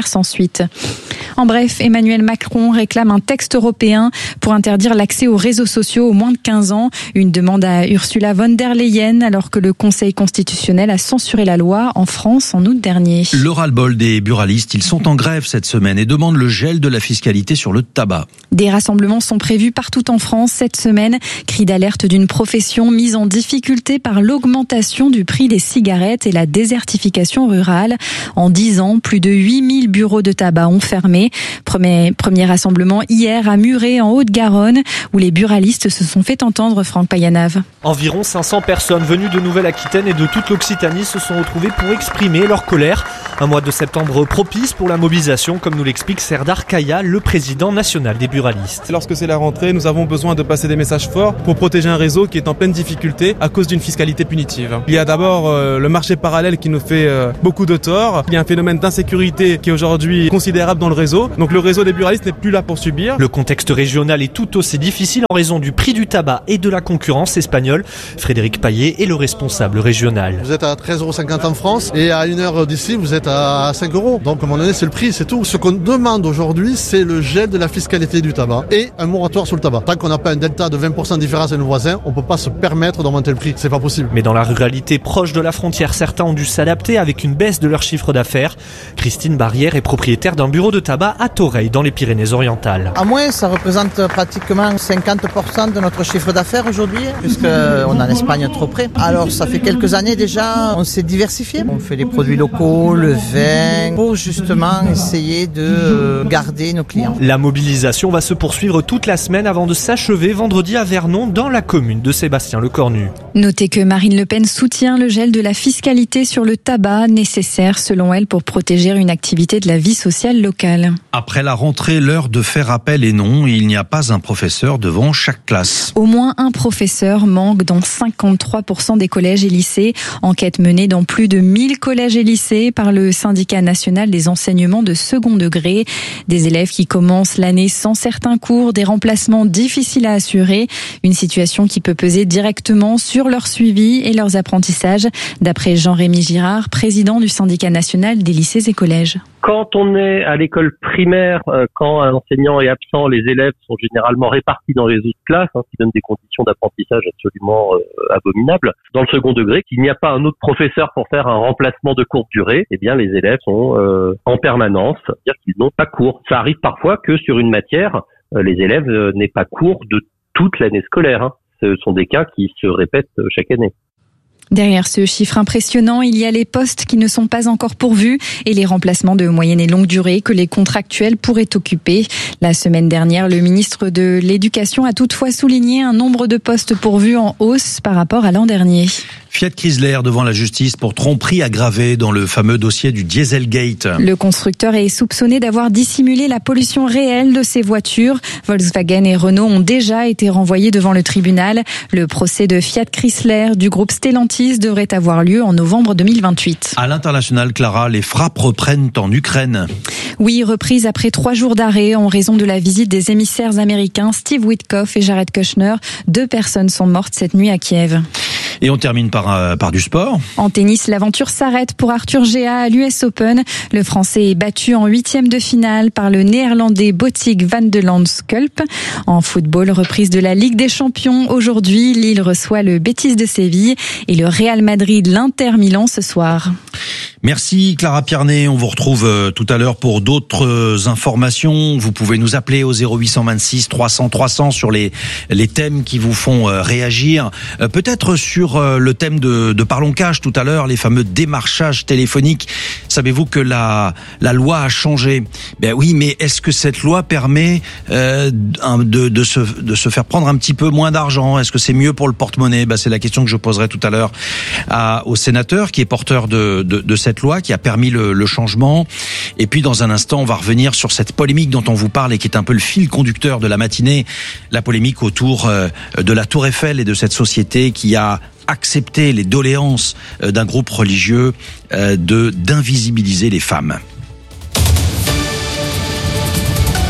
pourrir sans suite. En bref, Emmanuel Macron réclame un texte européen pour interdire l'accès aux réseaux sociaux aux moins de quinze ans. Une demande à Ursula von der Leyen alors que le Conseil constitutionnel a censuré la loi en France en août dernier. Le ras-le-bol des buralistes, ils sont en grève cette semaine et demandent le gel de la fiscalité sur le tabac. Des rassemblements sont prévus partout en France cette semaine. Cri d'alerte d'une profession mise en difficulté par l'augmentation du prix des cigarettes et la désertification rurale. En dix ans, plus de huit mille bureaux de tabac ont fermé. Premier, premier rassemblement hier à Muret en Haute-Garonne où les buralistes se sont fait entendre, Franck Payanave. Environ cinq cents personnes venues de Nouvelle-Aquitaine et de toute l'Occitanie se sont retrouvées pour exprimer leur colère. Un mois de septembre propice pour la mobilisation, comme nous l'explique Serdar Kaya, le président national des buralistes. Lorsque c'est la rentrée, nous avons besoin de passer des messages forts pour protéger un réseau qui est en pleine difficulté à cause d'une fiscalité punitive. Il y a d'abord euh, le marché parallèle qui nous fait euh, beaucoup de tort. Il y a un phénomène d'insécurité qui est aujourd'hui considérable dans le réseau. Donc le réseau des buralistes n'est plus là pour subir. Le contexte régional est tout aussi difficile en raison du prix du tabac et de la concurrence espagnole. Frédéric Paillet est le responsable régional. Vous êtes à treize euros cinquante en France et à une heure d'ici, vous êtes à cinq euros. Donc à un moment donné, c'est le prix, c'est tout. Ce qu'on demande aujourd'hui, c'est le gel de la fiscalité du tabac et un moratoire sur le tabac. Tant qu'on n'a pas un delta de vingt pour cent de différence avec nos voisins, on ne peut pas se permettre d'augmenter le prix. C'est pas possible. Mais dans la ruralité proche de la frontière, certains ont dû s'adapter avec une baisse de leur chiffre d'affaires. Christine Barrière est propriétaire d'un bureau de tabac à Toreil, dans les Pyrénées-Orientales. À moins, ça représente pratiquement cinquante pour cent de notre chiffre d'affaires aujourd'hui, puisqu'on est en Espagne trop près. Alors, ça fait quelques années déjà, on s'est diversifié. On fait des produits locaux, le vin, pour justement essayer de garder nos clients. La mobilisation va se poursuivre toute la semaine avant de s'achever vendredi à Vernon, dans la commune de Sébastien-le-Cornu. Notez que Marine Le Pen soutient le gel de la fiscalité sur le tabac, nécessaire selon elle pour protéger une activité de la vie sociale locale. Après la rentrée, l'heure de faire appel est non. Il n'y a pas un professeur devant chaque classe. Au moins un professeur manque dans cinquante-trois pour cent des collèges et lycées. Enquête menée dans plus de mille collèges et lycées par le syndicat national des enseignements de second degré. Des élèves qui commencent l'année sans certains cours, des remplacements difficiles à assurer. Une situation qui peut peser directement sur leur suivi et leurs apprentissages. D'après Jean-Rémy Girard, président du syndicat national des lycées et collèges. Quand on est à l'école primaire, quand un enseignant est absent, les élèves sont généralement répartis dans les autres classes, hein, ce qui donne des conditions d'apprentissage absolument euh, abominables. Dans le second degré, qu'il n'y a pas un autre professeur pour faire un remplacement de courte durée, eh bien les élèves sont euh, en permanence, c'est-à-dire qu'ils n'ont pas cours. Ça arrive parfois que sur une matière, euh, les élèves euh, n'aient pas cours de toute l'année scolaire. Hein. Ce sont des cas qui se répètent euh, chaque année. Derrière ce chiffre impressionnant, il y a les postes qui ne sont pas encore pourvus et les remplacements de moyenne et longue durée que les contractuels pourraient occuper. La semaine dernière, le ministre de l'Éducation a toutefois souligné un nombre de postes pourvus en hausse par rapport à l'an dernier. Fiat Chrysler devant la justice pour tromperie aggravée dans le fameux dossier du Dieselgate. Le constructeur est soupçonné d'avoir dissimulé la pollution réelle de ses voitures. Volkswagen et Renault ont déjà été renvoyés devant le tribunal. Le procès de Fiat Chrysler du groupe Stellantis devrait avoir lieu en novembre deux mille vingt-huit. À l'international, Clara, les frappes reprennent en Ukraine. Oui, reprise après trois jours d'arrêt en raison de la visite des émissaires américains Steve Witkoff et Jared Kushner. Deux personnes sont mortes cette nuit à Kiev. Et on termine par, euh, par du sport. En tennis, l'aventure s'arrête pour Arthur Géa à l'U S Open. Le Français est battu en huitième de finale par le Néerlandais Botic van de Landskulp. En football, reprise de la Ligue des Champions. Aujourd'hui, Lille reçoit le Betis de Séville et le Real Madrid l'Inter Milan ce soir. Merci Clara Piernet, on vous retrouve euh, tout à l'heure pour d'autres euh, informations. Vous pouvez nous appeler au zéro huit cent vingt-six trois cents trois cents sur les les thèmes qui vous font euh, réagir. Euh, peut-être sur euh, le thème de, de Parlons Cash tout à l'heure, les fameux démarchages téléphoniques. Savez-vous que la la loi a changé? Ben oui, mais est-ce que cette loi permet euh, de de se de se faire prendre un petit peu moins d'argent? Est-ce que c'est mieux pour le porte-monnaie? Ben c'est la question que je poserai tout à l'heure à, au sénateur qui est porteur de de, de cette loi qui a permis le, le changement. Et puis dans un instant, on va revenir sur cette polémique dont on vous parle et qui est un peu le fil conducteur de la matinée, la polémique autour de la Tour Eiffel et de cette société qui a accepté les doléances d'un groupe religieux de d'invisibiliser les femmes.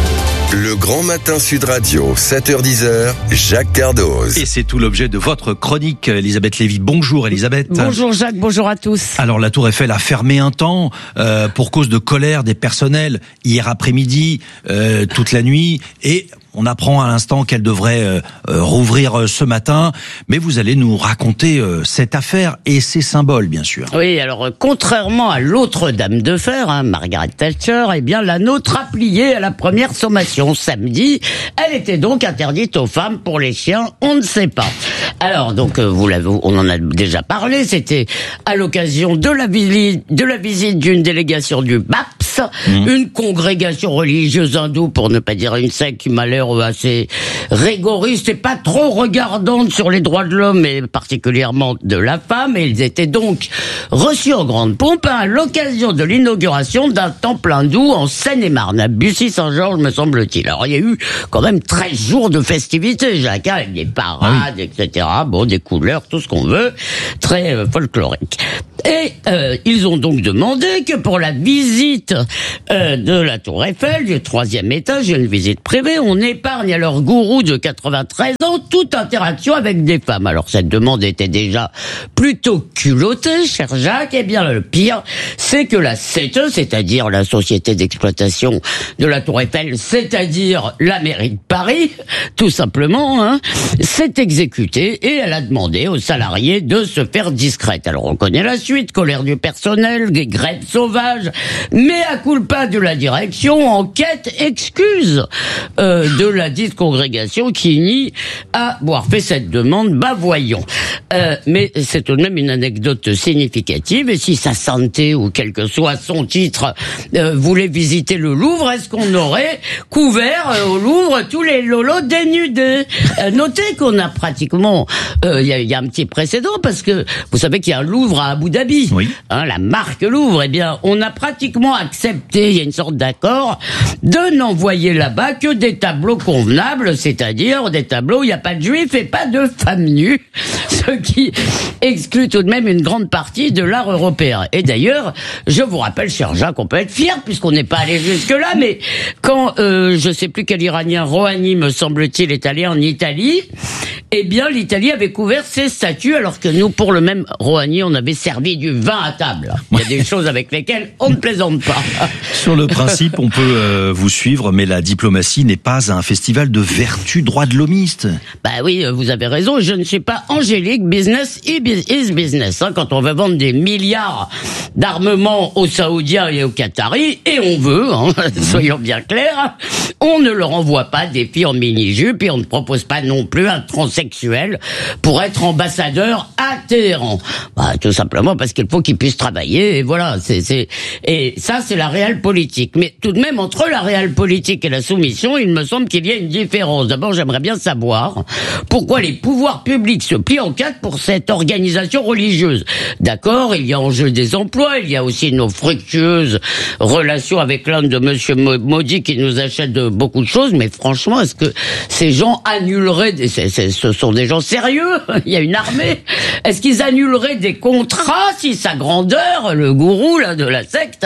Le Grand Matin Sud Radio, sept heures dix, Jacques Cardoz. Et c'est tout l'objet de votre chronique, Elisabeth Lévy. Bonjour Elisabeth. Bonjour Jacques, bonjour à tous. Alors la Tour Eiffel a fermé un temps euh, pour cause de colère des personnels hier après-midi, euh, toute la nuit, et on apprend à l'instant qu'elle devrait euh, euh, rouvrir euh, ce matin, mais vous allez nous raconter euh, cette affaire et ses symboles, bien sûr. Oui, alors euh, contrairement à l'autre dame de fer, hein, Margaret Thatcher, eh bien la nôtre a plié à la première sommation samedi. Elle était donc interdite aux femmes, pour les chiens, on ne sait pas. Alors donc euh, vous l'avez, on en a déjà parlé. C'était à l'occasion de la visite de la visite d'une délégation du B A P S, mmh. une congrégation religieuse hindoue, pour ne pas dire une secte, qui m'a l'air assez rigoriste et pas trop regardante sur les droits de l'homme et particulièrement de la femme. Et ils étaient donc reçus en grande pompe à l'occasion de l'inauguration d'un temple hindou en Seine-et-Marne, à Bussy-Saint-Georges, me semble-t-il. Alors il y a eu quand même treize jours de festivités, Jacques, avec des parades, ah oui. et cetera. Bon, des couleurs, tout ce qu'on veut, très euh, folklorique. Et euh, ils ont donc demandé que pour la visite euh, de la Tour Eiffel, du troisième étage, une visite privée, on épargne à leur gourou de quatre-vingt-treize ans toute interaction avec des femmes. Alors cette demande était déjà plutôt culottée, cher Jacques. Eh bien le pire, c'est que la C T E, c'est-à-dire la société d'exploitation de la Tour Eiffel, c'est-à-dire la mairie de Paris, tout simplement, hein, s'est exécutée et elle a demandé aux salariés de se faire discrète. Alors on connaît la suite, colère du personnel, des grèves sauvages, mais à culpa de la direction, enquête, excuse euh, de la dite congrégation qui nie avoir fait cette demande. Bah voyons. Euh, mais c'est tout de même une anecdote significative, et si sa santé, ou quel que soit son titre, euh, voulait visiter le Louvre, est-ce qu'on aurait couvert euh, au Louvre tous les lolos dénudés? euh, Notez qu'on a pratiquement, il euh, y, a, y a un petit précédent, parce que vous savez qu'il y a un Louvre à Abu Dhabi, oui. hein, la marque Louvre. Eh bien, on a pratiquement accepté, il y a une sorte d'accord, de n'envoyer là-bas que des tableaux convenables, c'est-à-dire des tableaux où il n'y a pas de juifs et pas de femmes nues, ce qui exclut tout de même une grande partie de l'art européen. Et d'ailleurs, je vous rappelle, cher Jacques, on peut être fier puisqu'on n'est pas allé jusque-là, mais quand, euh, je sais plus quel Iranien, Rouhani, me semble-t-il, est allé en Italie, eh bien, l'Italie avait couvert ses statues, alors que nous, pour le même Rouhani, on avait servi du vin à table. Il y a des choses avec lesquelles on ne plaisante pas. Sur le principe, on peut euh, vous suivre, mais la diplomatie n'est pas un festival de vertu droit de l'homiste. Bah oui, vous avez raison, je ne suis pas angélique, business is business. Hein, quand on veut vendre des milliards d'armements aux Saoudiens et aux Qataris, et on veut, hein, soyons bien clairs, on ne leur envoie pas des filles en mini-jupe, et on ne propose pas non plus un transsexuel pour être ambassadeur à Téhéran. Bah, tout simplement parce qu'il faut qu'ils puissent travailler, et voilà, c'est, c'est, et ça, c'est la réelle politique. Mais tout de même, entre la réelle politique et la soumission, il me semble qu'il y a une différence. D'abord, j'aimerais bien savoir pourquoi les pouvoirs publics se plient en quatre pour cette organisation religieuse. D'accord, il y a en jeu des emplois, il y a aussi nos fructueuses relations avec l'Inde de Monsieur Modi qui nous achète de beaucoup de choses, mais franchement, est-ce que ces gens annuleraient des, c'est, c'est, ce sont des gens sérieux? Il y a une armée. Est-ce qu'ils annuleraient des contrats si sa grandeur, le gourou là de la secte,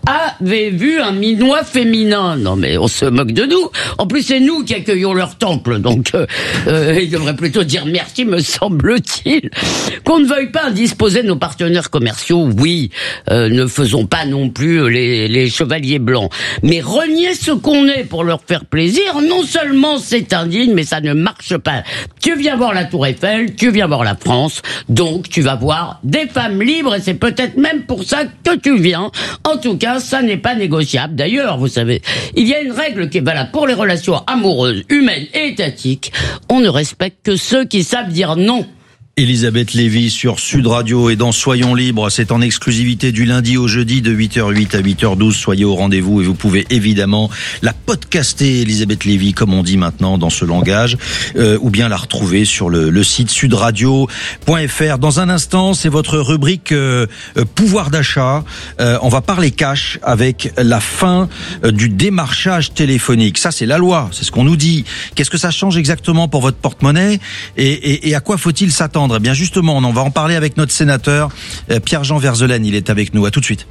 avait vu un minois féminin? Non mais on se moque de nous. En plus c'est nous qui accueillons leur temple, donc euh, euh, il devrait plutôt dire merci, me semble-t-il. Qu'on ne veuille pas indisposer nos partenaires commerciaux, oui, euh, ne faisons pas non plus les, les chevaliers blancs, mais renier ce qu'on est pour leur faire plaisir, non seulement c'est indigne, mais ça ne marche pas. Tu viens voir la Tour Eiffel, tu viens voir la France, donc tu vas voir des femmes libres, et c'est peut-être même pour ça que tu viens. En tout cas, ça n'est pas négociable. D'ailleurs, vous savez, il y a une règle qui est valable pour les relations amoureuses, humaines et étatiques. On ne respecte que ceux qui savent dire non. Elisabeth Lévy sur Sud Radio et dans Soyons Libres, c'est en exclusivité du lundi au jeudi de huit heures huit à huit heures douze. Soyez au rendez-vous et vous pouvez évidemment la podcaster, Elisabeth Lévy, comme on dit maintenant dans ce langage, euh, ou bien la retrouver sur le, le site sudradio point f r. Dans un instant, c'est votre rubrique euh, pouvoir d'achat. Euh, on va parler cash avec la fin euh, du démarchage téléphonique. Ça, c'est la loi, c'est ce qu'on nous dit. Qu'est-ce que ça change exactement pour votre porte-monnaie et, et, et à quoi faut-il s'attendre? Eh bien justement, on en va en parler avec notre sénateur Pierre-Jean Verzelaine. Il est avec nous. À tout de suite.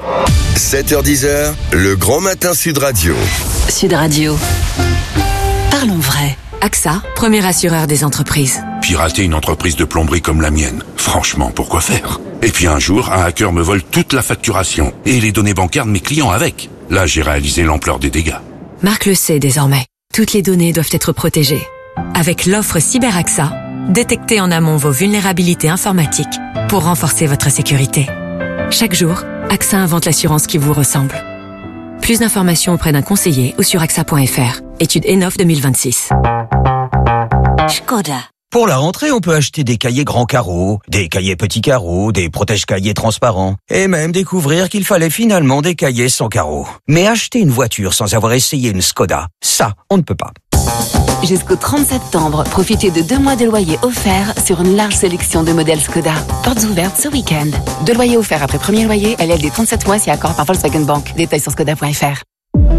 sept heures dix, le grand matin Sud Radio. Sud Radio. Parlons vrai. A X A, premier assureur des entreprises. Pirater une entreprise de plomberie comme la mienne, franchement, pourquoi faire? Et puis un jour, un hacker me vole toute la facturation et les données bancaires de mes clients avec. Là, j'ai réalisé l'ampleur des dégâts. Marc le sait désormais. Toutes les données doivent être protégées. Avec l'offre Cyber A X A, détectez en amont vos vulnérabilités informatiques pour renforcer votre sécurité. Chaque jour, A X A invente l'assurance qui vous ressemble. Plus d'informations auprès d'un conseiller ou sur A X A point F R. Étude Enof deux mille vingt-six. Skoda. Pour la rentrée, on peut acheter des cahiers grands carreaux, des cahiers petits carreaux, des protège-cahiers transparents, et même découvrir qu'il fallait finalement des cahiers sans carreaux. Mais acheter une voiture sans avoir essayé une Skoda, ça, on ne peut pas. Jusqu'au trente septembre, profitez de deux mois de loyer offerts sur une large sélection de modèles Skoda. Portes ouvertes ce week-end. Deux loyers offerts après premier loyer, L L D trente-sept mois si accord par Volkswagen Bank. Détails sur skoda point F R.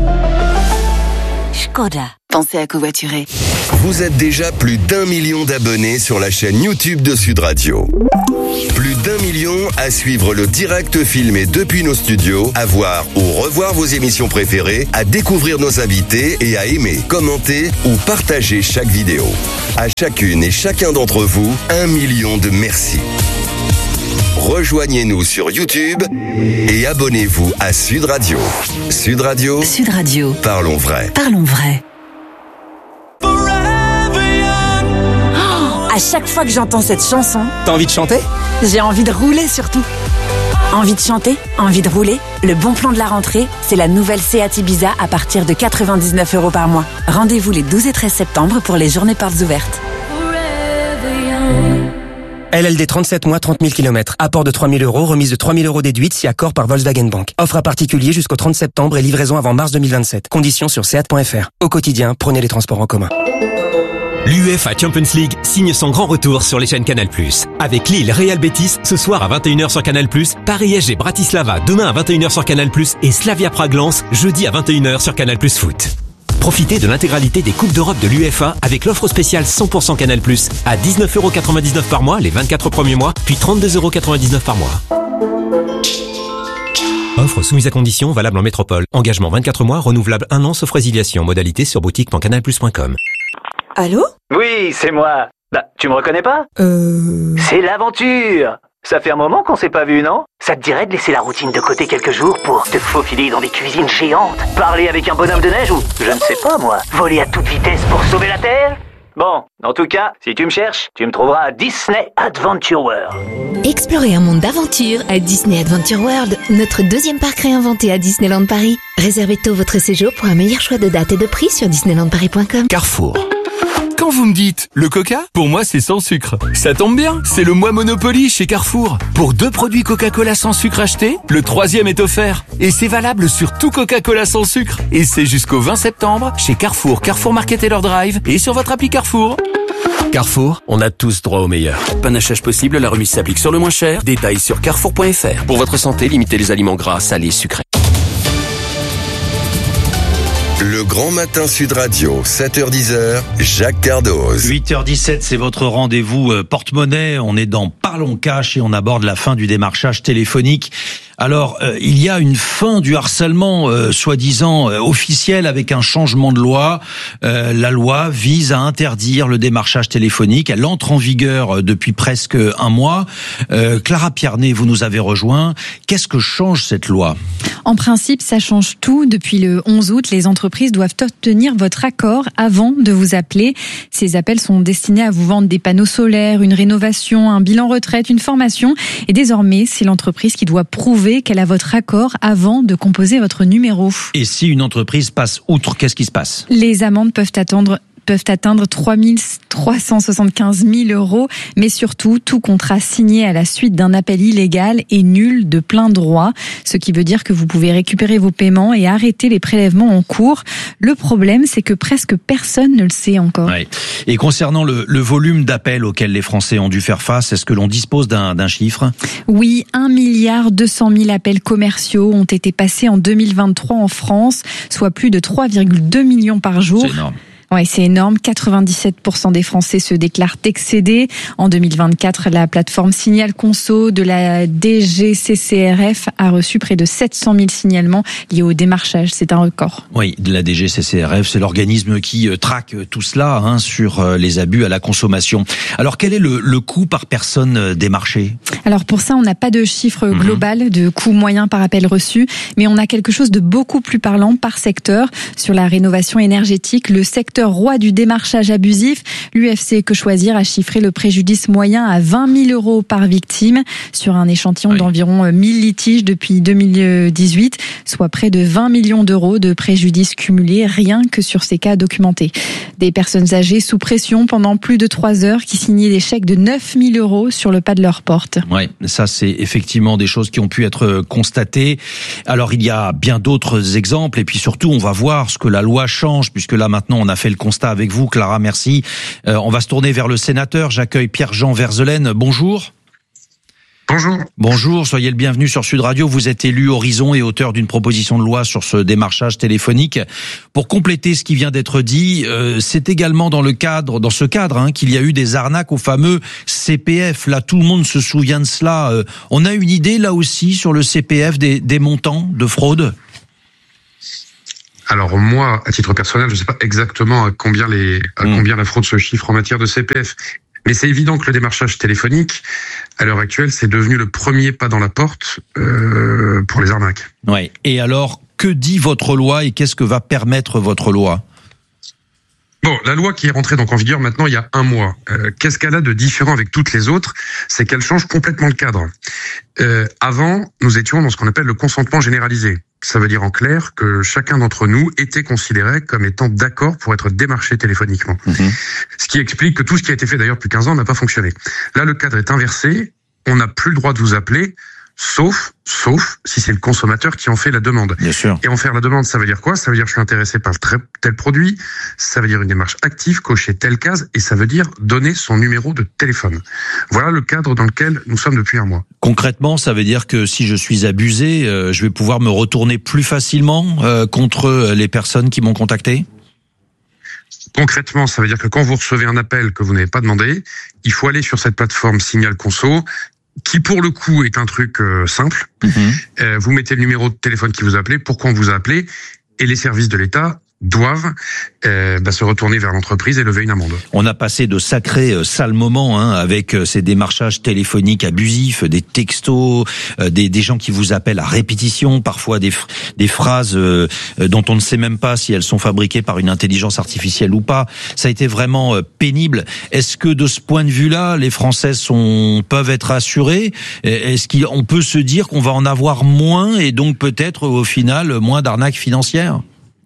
Skoda. Pensez à covoiturer. Vous êtes déjà plus d'un million d'abonnés sur la chaîne YouTube de Sud Radio. Plus d'un million à suivre le direct filmé depuis nos studios, à voir ou revoir vos émissions préférées, à découvrir nos invités et à aimer, commenter ou partager chaque vidéo. À chacune et chacun d'entre vous, un million de merci. Rejoignez-nous sur YouTube et abonnez-vous à Sud Radio. Sud Radio. Sud Radio. Parlons vrai. Parlons vrai. À chaque fois que j'entends cette chanson, T'as envie de chanter? j'ai envie de rouler surtout. Envie de chanter, envie de rouler. Le bon plan de la rentrée, c'est la nouvelle Seat Ibiza à partir de quatre-vingt-dix-neuf euros par mois. Rendez-vous les douze et treize septembre pour les journées portes ouvertes. L L D trente-sept mois, trente mille kilomètres. Apport de trois mille euros, remise de trois mille euros déduite si accord par Volkswagen Bank. Offre à particulier jusqu'au trente septembre et livraison avant mars deux mille vingt-sept. Conditions sur seat point F R. Au quotidien, prenez les transports en commun. L'UEFA Champions League signe son grand retour sur les chaînes Canal plus. Avec Lille Real Betis ce soir à vingt et une heures sur Canal plus, Paris S G Bratislava demain à vingt et une heures sur Canal plus et Slavia Prague Lens jeudi à vingt et une heures sur Canal plus Foot. Profitez de l'intégralité des Coupes d'Europe de l'UEFA avec l'offre spéciale cent pour cent Canal plus à dix-neuf euros quatre-vingt-dix-neuf par mois les vingt-quatre premiers mois, puis trente-deux euros quatre-vingt-dix-neuf par mois. Offre soumise à condition, valable en métropole. Engagement vingt-quatre mois, renouvelable un an sauf résiliation. Modalité sur boutique point canal plus point com. Allô? Oui, c'est moi. Bah, tu me reconnais pas? Euh... C'est l'aventure. Ça fait un moment qu'on s'est pas vu, non? Ça te dirait de laisser la routine de côté quelques jours pour te faufiler dans des cuisines géantes, parler avec un bonhomme de neige ou, je ne sais pas moi, voler à toute vitesse pour sauver la Terre? Bon, en tout cas, si tu me cherches, tu me trouveras à Disney Adventure World. Explorez un monde d'aventure à Disney Adventure World, notre deuxième parc réinventé à Disneyland Paris. Réservez tôt votre séjour pour un meilleur choix de date et de prix sur disneyland paris point com. Carrefour. Quand vous me dites le coca, pour moi c'est sans sucre. Ça tombe bien, c'est le mois Monopoly chez Carrefour. Pour deux produits Coca-Cola sans sucre achetés, le troisième est offert. Et c'est valable sur tout Coca-Cola sans sucre. Et c'est jusqu'au vingt septembre chez Carrefour, Carrefour Market et leur Drive et sur votre appli Carrefour. Carrefour, on a tous droit au meilleur. Panachage possible, la remise s'applique sur le moins cher. Détails sur carrefour point F R. Pour votre santé, limitez les aliments gras, salés, sucrés. Le grand matin Sud Radio, sept heures dix, Jacques Cardoz. huit heures dix-sept, c'est votre rendez-vous euh, porte-monnaie. On est dans Parlons Cash et on aborde la fin du démarchage téléphonique. Alors, euh, il y a une fin du harcèlement euh, soi-disant euh, officiel avec un changement de loi. Euh, la loi vise à interdire le démarchage téléphonique. Elle entre en vigueur euh, depuis presque un mois. Euh, Clara Pierné, vous nous avez rejoint. Qu'est-ce que change cette loi ? En principe, ça change tout. Depuis le onze août, les entreprises doivent obtenir votre accord avant de vous appeler. Ces appels sont destinés à vous vendre des panneaux solaires, une rénovation, un bilan retraite, une formation. Et désormais, c'est l'entreprise qui doit prouver qu'elle a votre accord avant de composer votre numéro. Et si une entreprise passe outre, qu'est-ce qui se passe ? Les amendes peuvent attendre peuvent atteindre trois cent soixante-quinze mille euros, mais surtout, tout contrat signé à la suite d'un appel illégal est nul de plein droit, ce qui veut dire que vous pouvez récupérer vos paiements et arrêter les prélèvements en cours. Le problème, c'est que presque personne ne le sait encore. Ouais. Et concernant le, le volume d'appels auxquels les Français ont dû faire face, est-ce que l'on dispose d'un, d'un chiffre ? Oui, un milliard deux cent mille appels commerciaux ont été passés en deux mille vingt-trois en France, soit plus de trois virgule deux millions par jour. C'est énorme. Ouais, c'est énorme. quatre-vingt-dix-sept pour cent des Français se déclarent excédés. En deux mille vingt-quatre, la plateforme Signal Conso de la D G C C R F a reçu près de sept cent mille signalements liés au démarchage. C'est un record. Oui, de la D G C C R F, c'est l'organisme qui traque tout cela hein, sur les abus à la consommation. Alors, quel est le, le coût par personne démarchée ? Alors pour ça, on n'a pas de chiffre global de coût moyen par appel reçu, mais on a quelque chose de beaucoup plus parlant par secteur. Sur la rénovation énergétique, le secteur roi du démarchage abusif, l'U F C Que Choisir a chiffré le préjudice moyen à vingt mille euros par victime sur un échantillon oui. d'environ mille litiges depuis deux mille dix-huit, soit près de vingt millions d'euros de préjudice cumulés rien que sur ces cas documentés. Des personnes âgées sous pression pendant plus de trois heures qui signaient des chèques de neuf mille euros sur le pas de leur porte. Ouais, ça c'est effectivement des choses qui ont pu être constatées. Alors il y a bien d'autres exemples et puis surtout on va voir ce que la loi change puisque là maintenant on a fait le constat avec vous, Clara, merci. Euh, on va se tourner vers le sénateur. J'accueille Pierre-Jean Verzelen. Bonjour. Bonjour. Bonjour, soyez le bienvenu sur Sud Radio. Vous êtes élu Horizon et auteur d'une proposition de loi sur ce démarchage téléphonique. Pour compléter ce qui vient d'être dit, euh, c'est également dans le cadre, dans ce cadre, hein, qu'il y a eu des arnaques au fameux C P F. Là, tout le monde se souvient de cela. Euh, on a une idée là aussi sur le C P F des, des montants de fraude ? Alors moi, à titre personnel, je ne sais pas exactement à combien les, à mmh. combien la fraude se chiffre en matière de C P F. Mais c'est évident que le démarchage téléphonique, à l'heure actuelle, c'est devenu le premier pas dans la porte euh, pour les arnaques. Ouais. Et alors, que dit votre loi et qu'est-ce que va permettre votre loi ? Bon, la loi qui est rentrée donc en vigueur maintenant il y a un mois, euh, qu'est-ce qu'elle a de différent avec toutes les autres ? C'est qu'elle change complètement le cadre. Euh, avant, nous étions dans ce qu'on appelle le consentement généralisé. Ça veut dire en clair que chacun d'entre nous était considéré comme étant d'accord pour être démarché téléphoniquement. Mmh. Ce qui explique que tout ce qui a été fait d'ailleurs depuis quinze ans n'a pas fonctionné. Là, le cadre est inversé. On n'a plus le droit de vous appeler, sauf, sauf si c'est le consommateur qui en fait la demande. Bien sûr. Et en faire la demande, ça veut dire quoi ? Ça veut dire que je suis intéressé par tel produit, ça veut dire une démarche active, cocher telle case, et ça veut dire donner son numéro de téléphone. Voilà le cadre dans lequel nous sommes depuis un mois. Concrètement, ça veut dire que si je suis abusé, euh, je vais pouvoir me retourner plus facilement euh, contre les personnes qui m'ont contacté ? Concrètement, ça veut dire que quand vous recevez un appel que vous n'avez pas demandé, il faut aller sur cette plateforme Signal Conso, qui pour le coup est un truc euh, simple. Mmh. Euh, vous mettez le numéro de téléphone qui vous appelez, pourquoi on vous a appelé, et les services de l'État doivent euh, bah, se retourner vers l'entreprise et lever une amende. On a passé de sacrés euh, sales moments hein, avec euh, ces démarchages téléphoniques abusifs, des textos, euh, des, des gens qui vous appellent à répétition, parfois des, des phrases euh, dont on ne sait même pas si elles sont fabriquées par une intelligence artificielle ou pas. Ça a été vraiment euh, pénible. Est-ce que de ce point de vue-là, les Français sont peuvent être assurés ? Est-ce qu'on peut se dire qu'on va en avoir moins et donc peut-être au final moins d'arnaques financières ?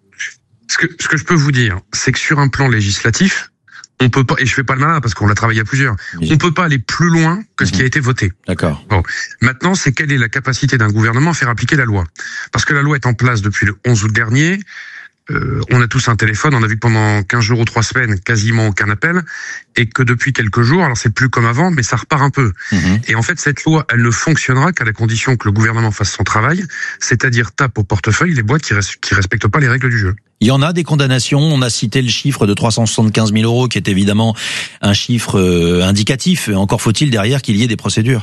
Ce que, ce que je peux vous dire, c'est que sur un plan législatif, on peut pas, et je fais pas le malin parce qu'on l'a travaillé à plusieurs, oui. on peut pas aller plus loin que ce mmh. qui a été voté. D'accord. Bon. Maintenant, c'est quelle est la capacité d'un gouvernement à faire appliquer la loi? Parce que la loi est en place depuis le onze août dernier. Euh, on a tous un téléphone, on a vu que pendant quinze jours ou trois semaines, quasiment aucun appel, et que depuis quelques jours, alors c'est plus comme avant, mais ça repart un peu. Mmh. Et en fait, cette loi, elle ne fonctionnera qu'à la condition que le gouvernement fasse son travail, c'est-à-dire tape au portefeuille les boîtes qui, res- qui respectent pas les règles du jeu. Il y en a des condamnations, on a cité le chiffre de trois cent soixante-quinze mille euros, qui est évidemment un chiffre euh, indicatif, encore faut-il derrière qu'il y ait des procédures.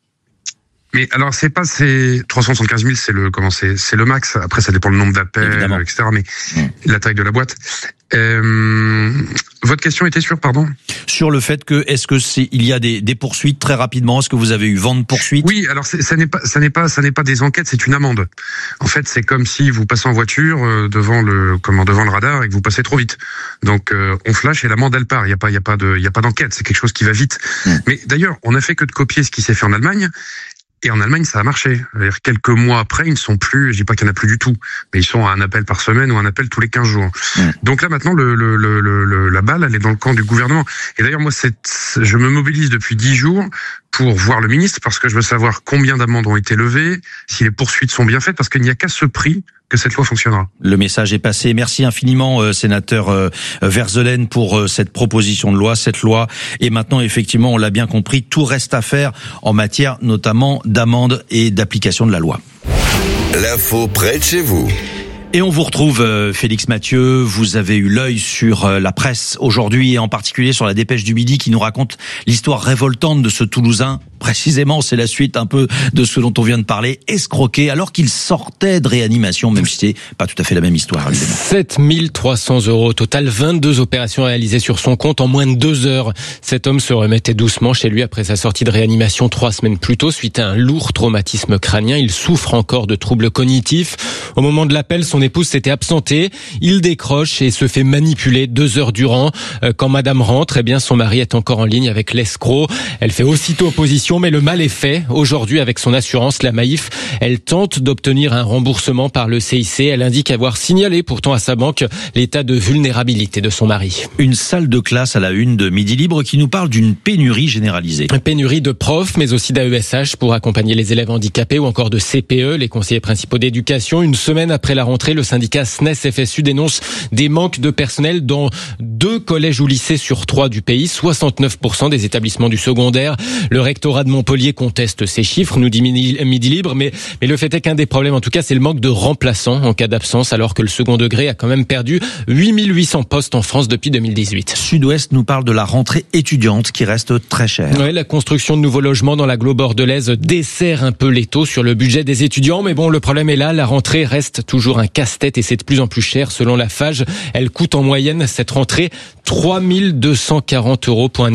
Mais alors c'est pas ces trois cent soixante-quinze mille, c'est le comment c'est c'est le max. Après ça dépend le nombre d'appels, évidemment. et cetera. Mais mmh. la taille de la boîte. Euh, votre question était sur pardon sur le fait que est-ce que c'est il y a des des poursuites très rapidement. Est-ce que vous avez eu vent de poursuites? Oui, alors c'est, ça n'est pas ça n'est pas ça n'est pas des enquêtes, c'est une amende. En fait, c'est comme si vous passez en voiture euh, devant le comment devant le radar et que vous passez trop vite. Donc euh, on flash et l'amende elle part. Il y a pas il y a pas de il y a pas d'enquête. C'est quelque chose qui va vite. Mmh. Mais d'ailleurs, on a fait que de copier ce qui s'est fait en Allemagne. Et en Allemagne, ça a marché. C'est-à-dire, quelques mois après, ils ne sont plus, je dis pas qu'il n'y en a plus du tout, mais ils sont à un appel par semaine ou un appel tous les quinze jours. Mmh. Donc là, maintenant, le, le, le, le, la balle, elle est dans le camp du gouvernement. Et d'ailleurs, moi, c'est, je me mobilise depuis dix jours pour voir le ministre, parce que je veux savoir combien d'amendes ont été levées, si les poursuites sont bien faites, parce qu'il n'y a qu'à ce prix que cette loi fonctionnera. Le message est passé. Merci infiniment, euh, sénateur euh, Verzelen, pour euh, cette proposition de loi. Cette loi est maintenant, effectivement, on l'a bien compris, tout reste à faire en matière notamment d'amende et d'application de la loi. L'info près de chez vous. Et on vous retrouve, euh, Félix Mathieu. Vous avez eu l'œil sur euh, la presse aujourd'hui et en particulier sur la Dépêche du Midi qui nous raconte l'histoire révoltante de ce Toulousain. Précisément, c'est la suite un peu de ce dont on vient de parler, escroqué alors qu'il sortait de réanimation, même si c'est pas tout à fait la même histoire, évidemment. sept mille trois cents euros au total, vingt-deux opérations réalisées sur son compte en moins de deux heures. Cet homme se remettait doucement chez lui après sa sortie de réanimation trois semaines plus tôt suite à un lourd traumatisme crânien. Il souffre encore de troubles cognitifs. Au moment de l'appel, son épouse s'était absentée. Il décroche et se fait manipuler deux heures durant. Quand madame rentre, eh bien, son mari est encore en ligne avec l'escroc. Elle fait aussitôt opposition, mais le mal est fait. Aujourd'hui, avec son assurance, la Maïf, elle tente d'obtenir un remboursement par le C I C. Elle indique avoir signalé pourtant à sa banque l'état de vulnérabilité de son mari. Une salle de classe à la une de Midi Libre qui nous parle d'une pénurie généralisée. Une pénurie de profs, mais aussi d'A E S H pour accompagner les élèves handicapés ou encore de C P E, les conseillers principaux d'éducation. Une semaine après la rentrée, le syndicat S N E S F S U dénonce des manques de personnel dans deux collèges ou lycées sur trois du pays, soixante-neuf pour cent des établissements du secondaire. Le rectorat de Montpellier conteste ces chiffres, nous dit Midi Libre, mais, mais le fait est qu'un des problèmes, en tout cas, c'est le manque de remplaçants en cas d'absence, alors que le second degré a quand même perdu huit mille huit cents postes en France depuis deux mille dix-huit. Sud-Ouest nous parle de la rentrée étudiante qui reste très chère. Ouais, la construction de nouveaux logements dans l'agglo bordelaise dessert un peu l'étau sur le budget des étudiants, mais bon, le problème est là, la rentrée reste toujours un casse-tête et c'est de plus en plus cher. Selon la F A G, elle coûte en moyenne cette rentrée trois mille deux cent quarante euros pour un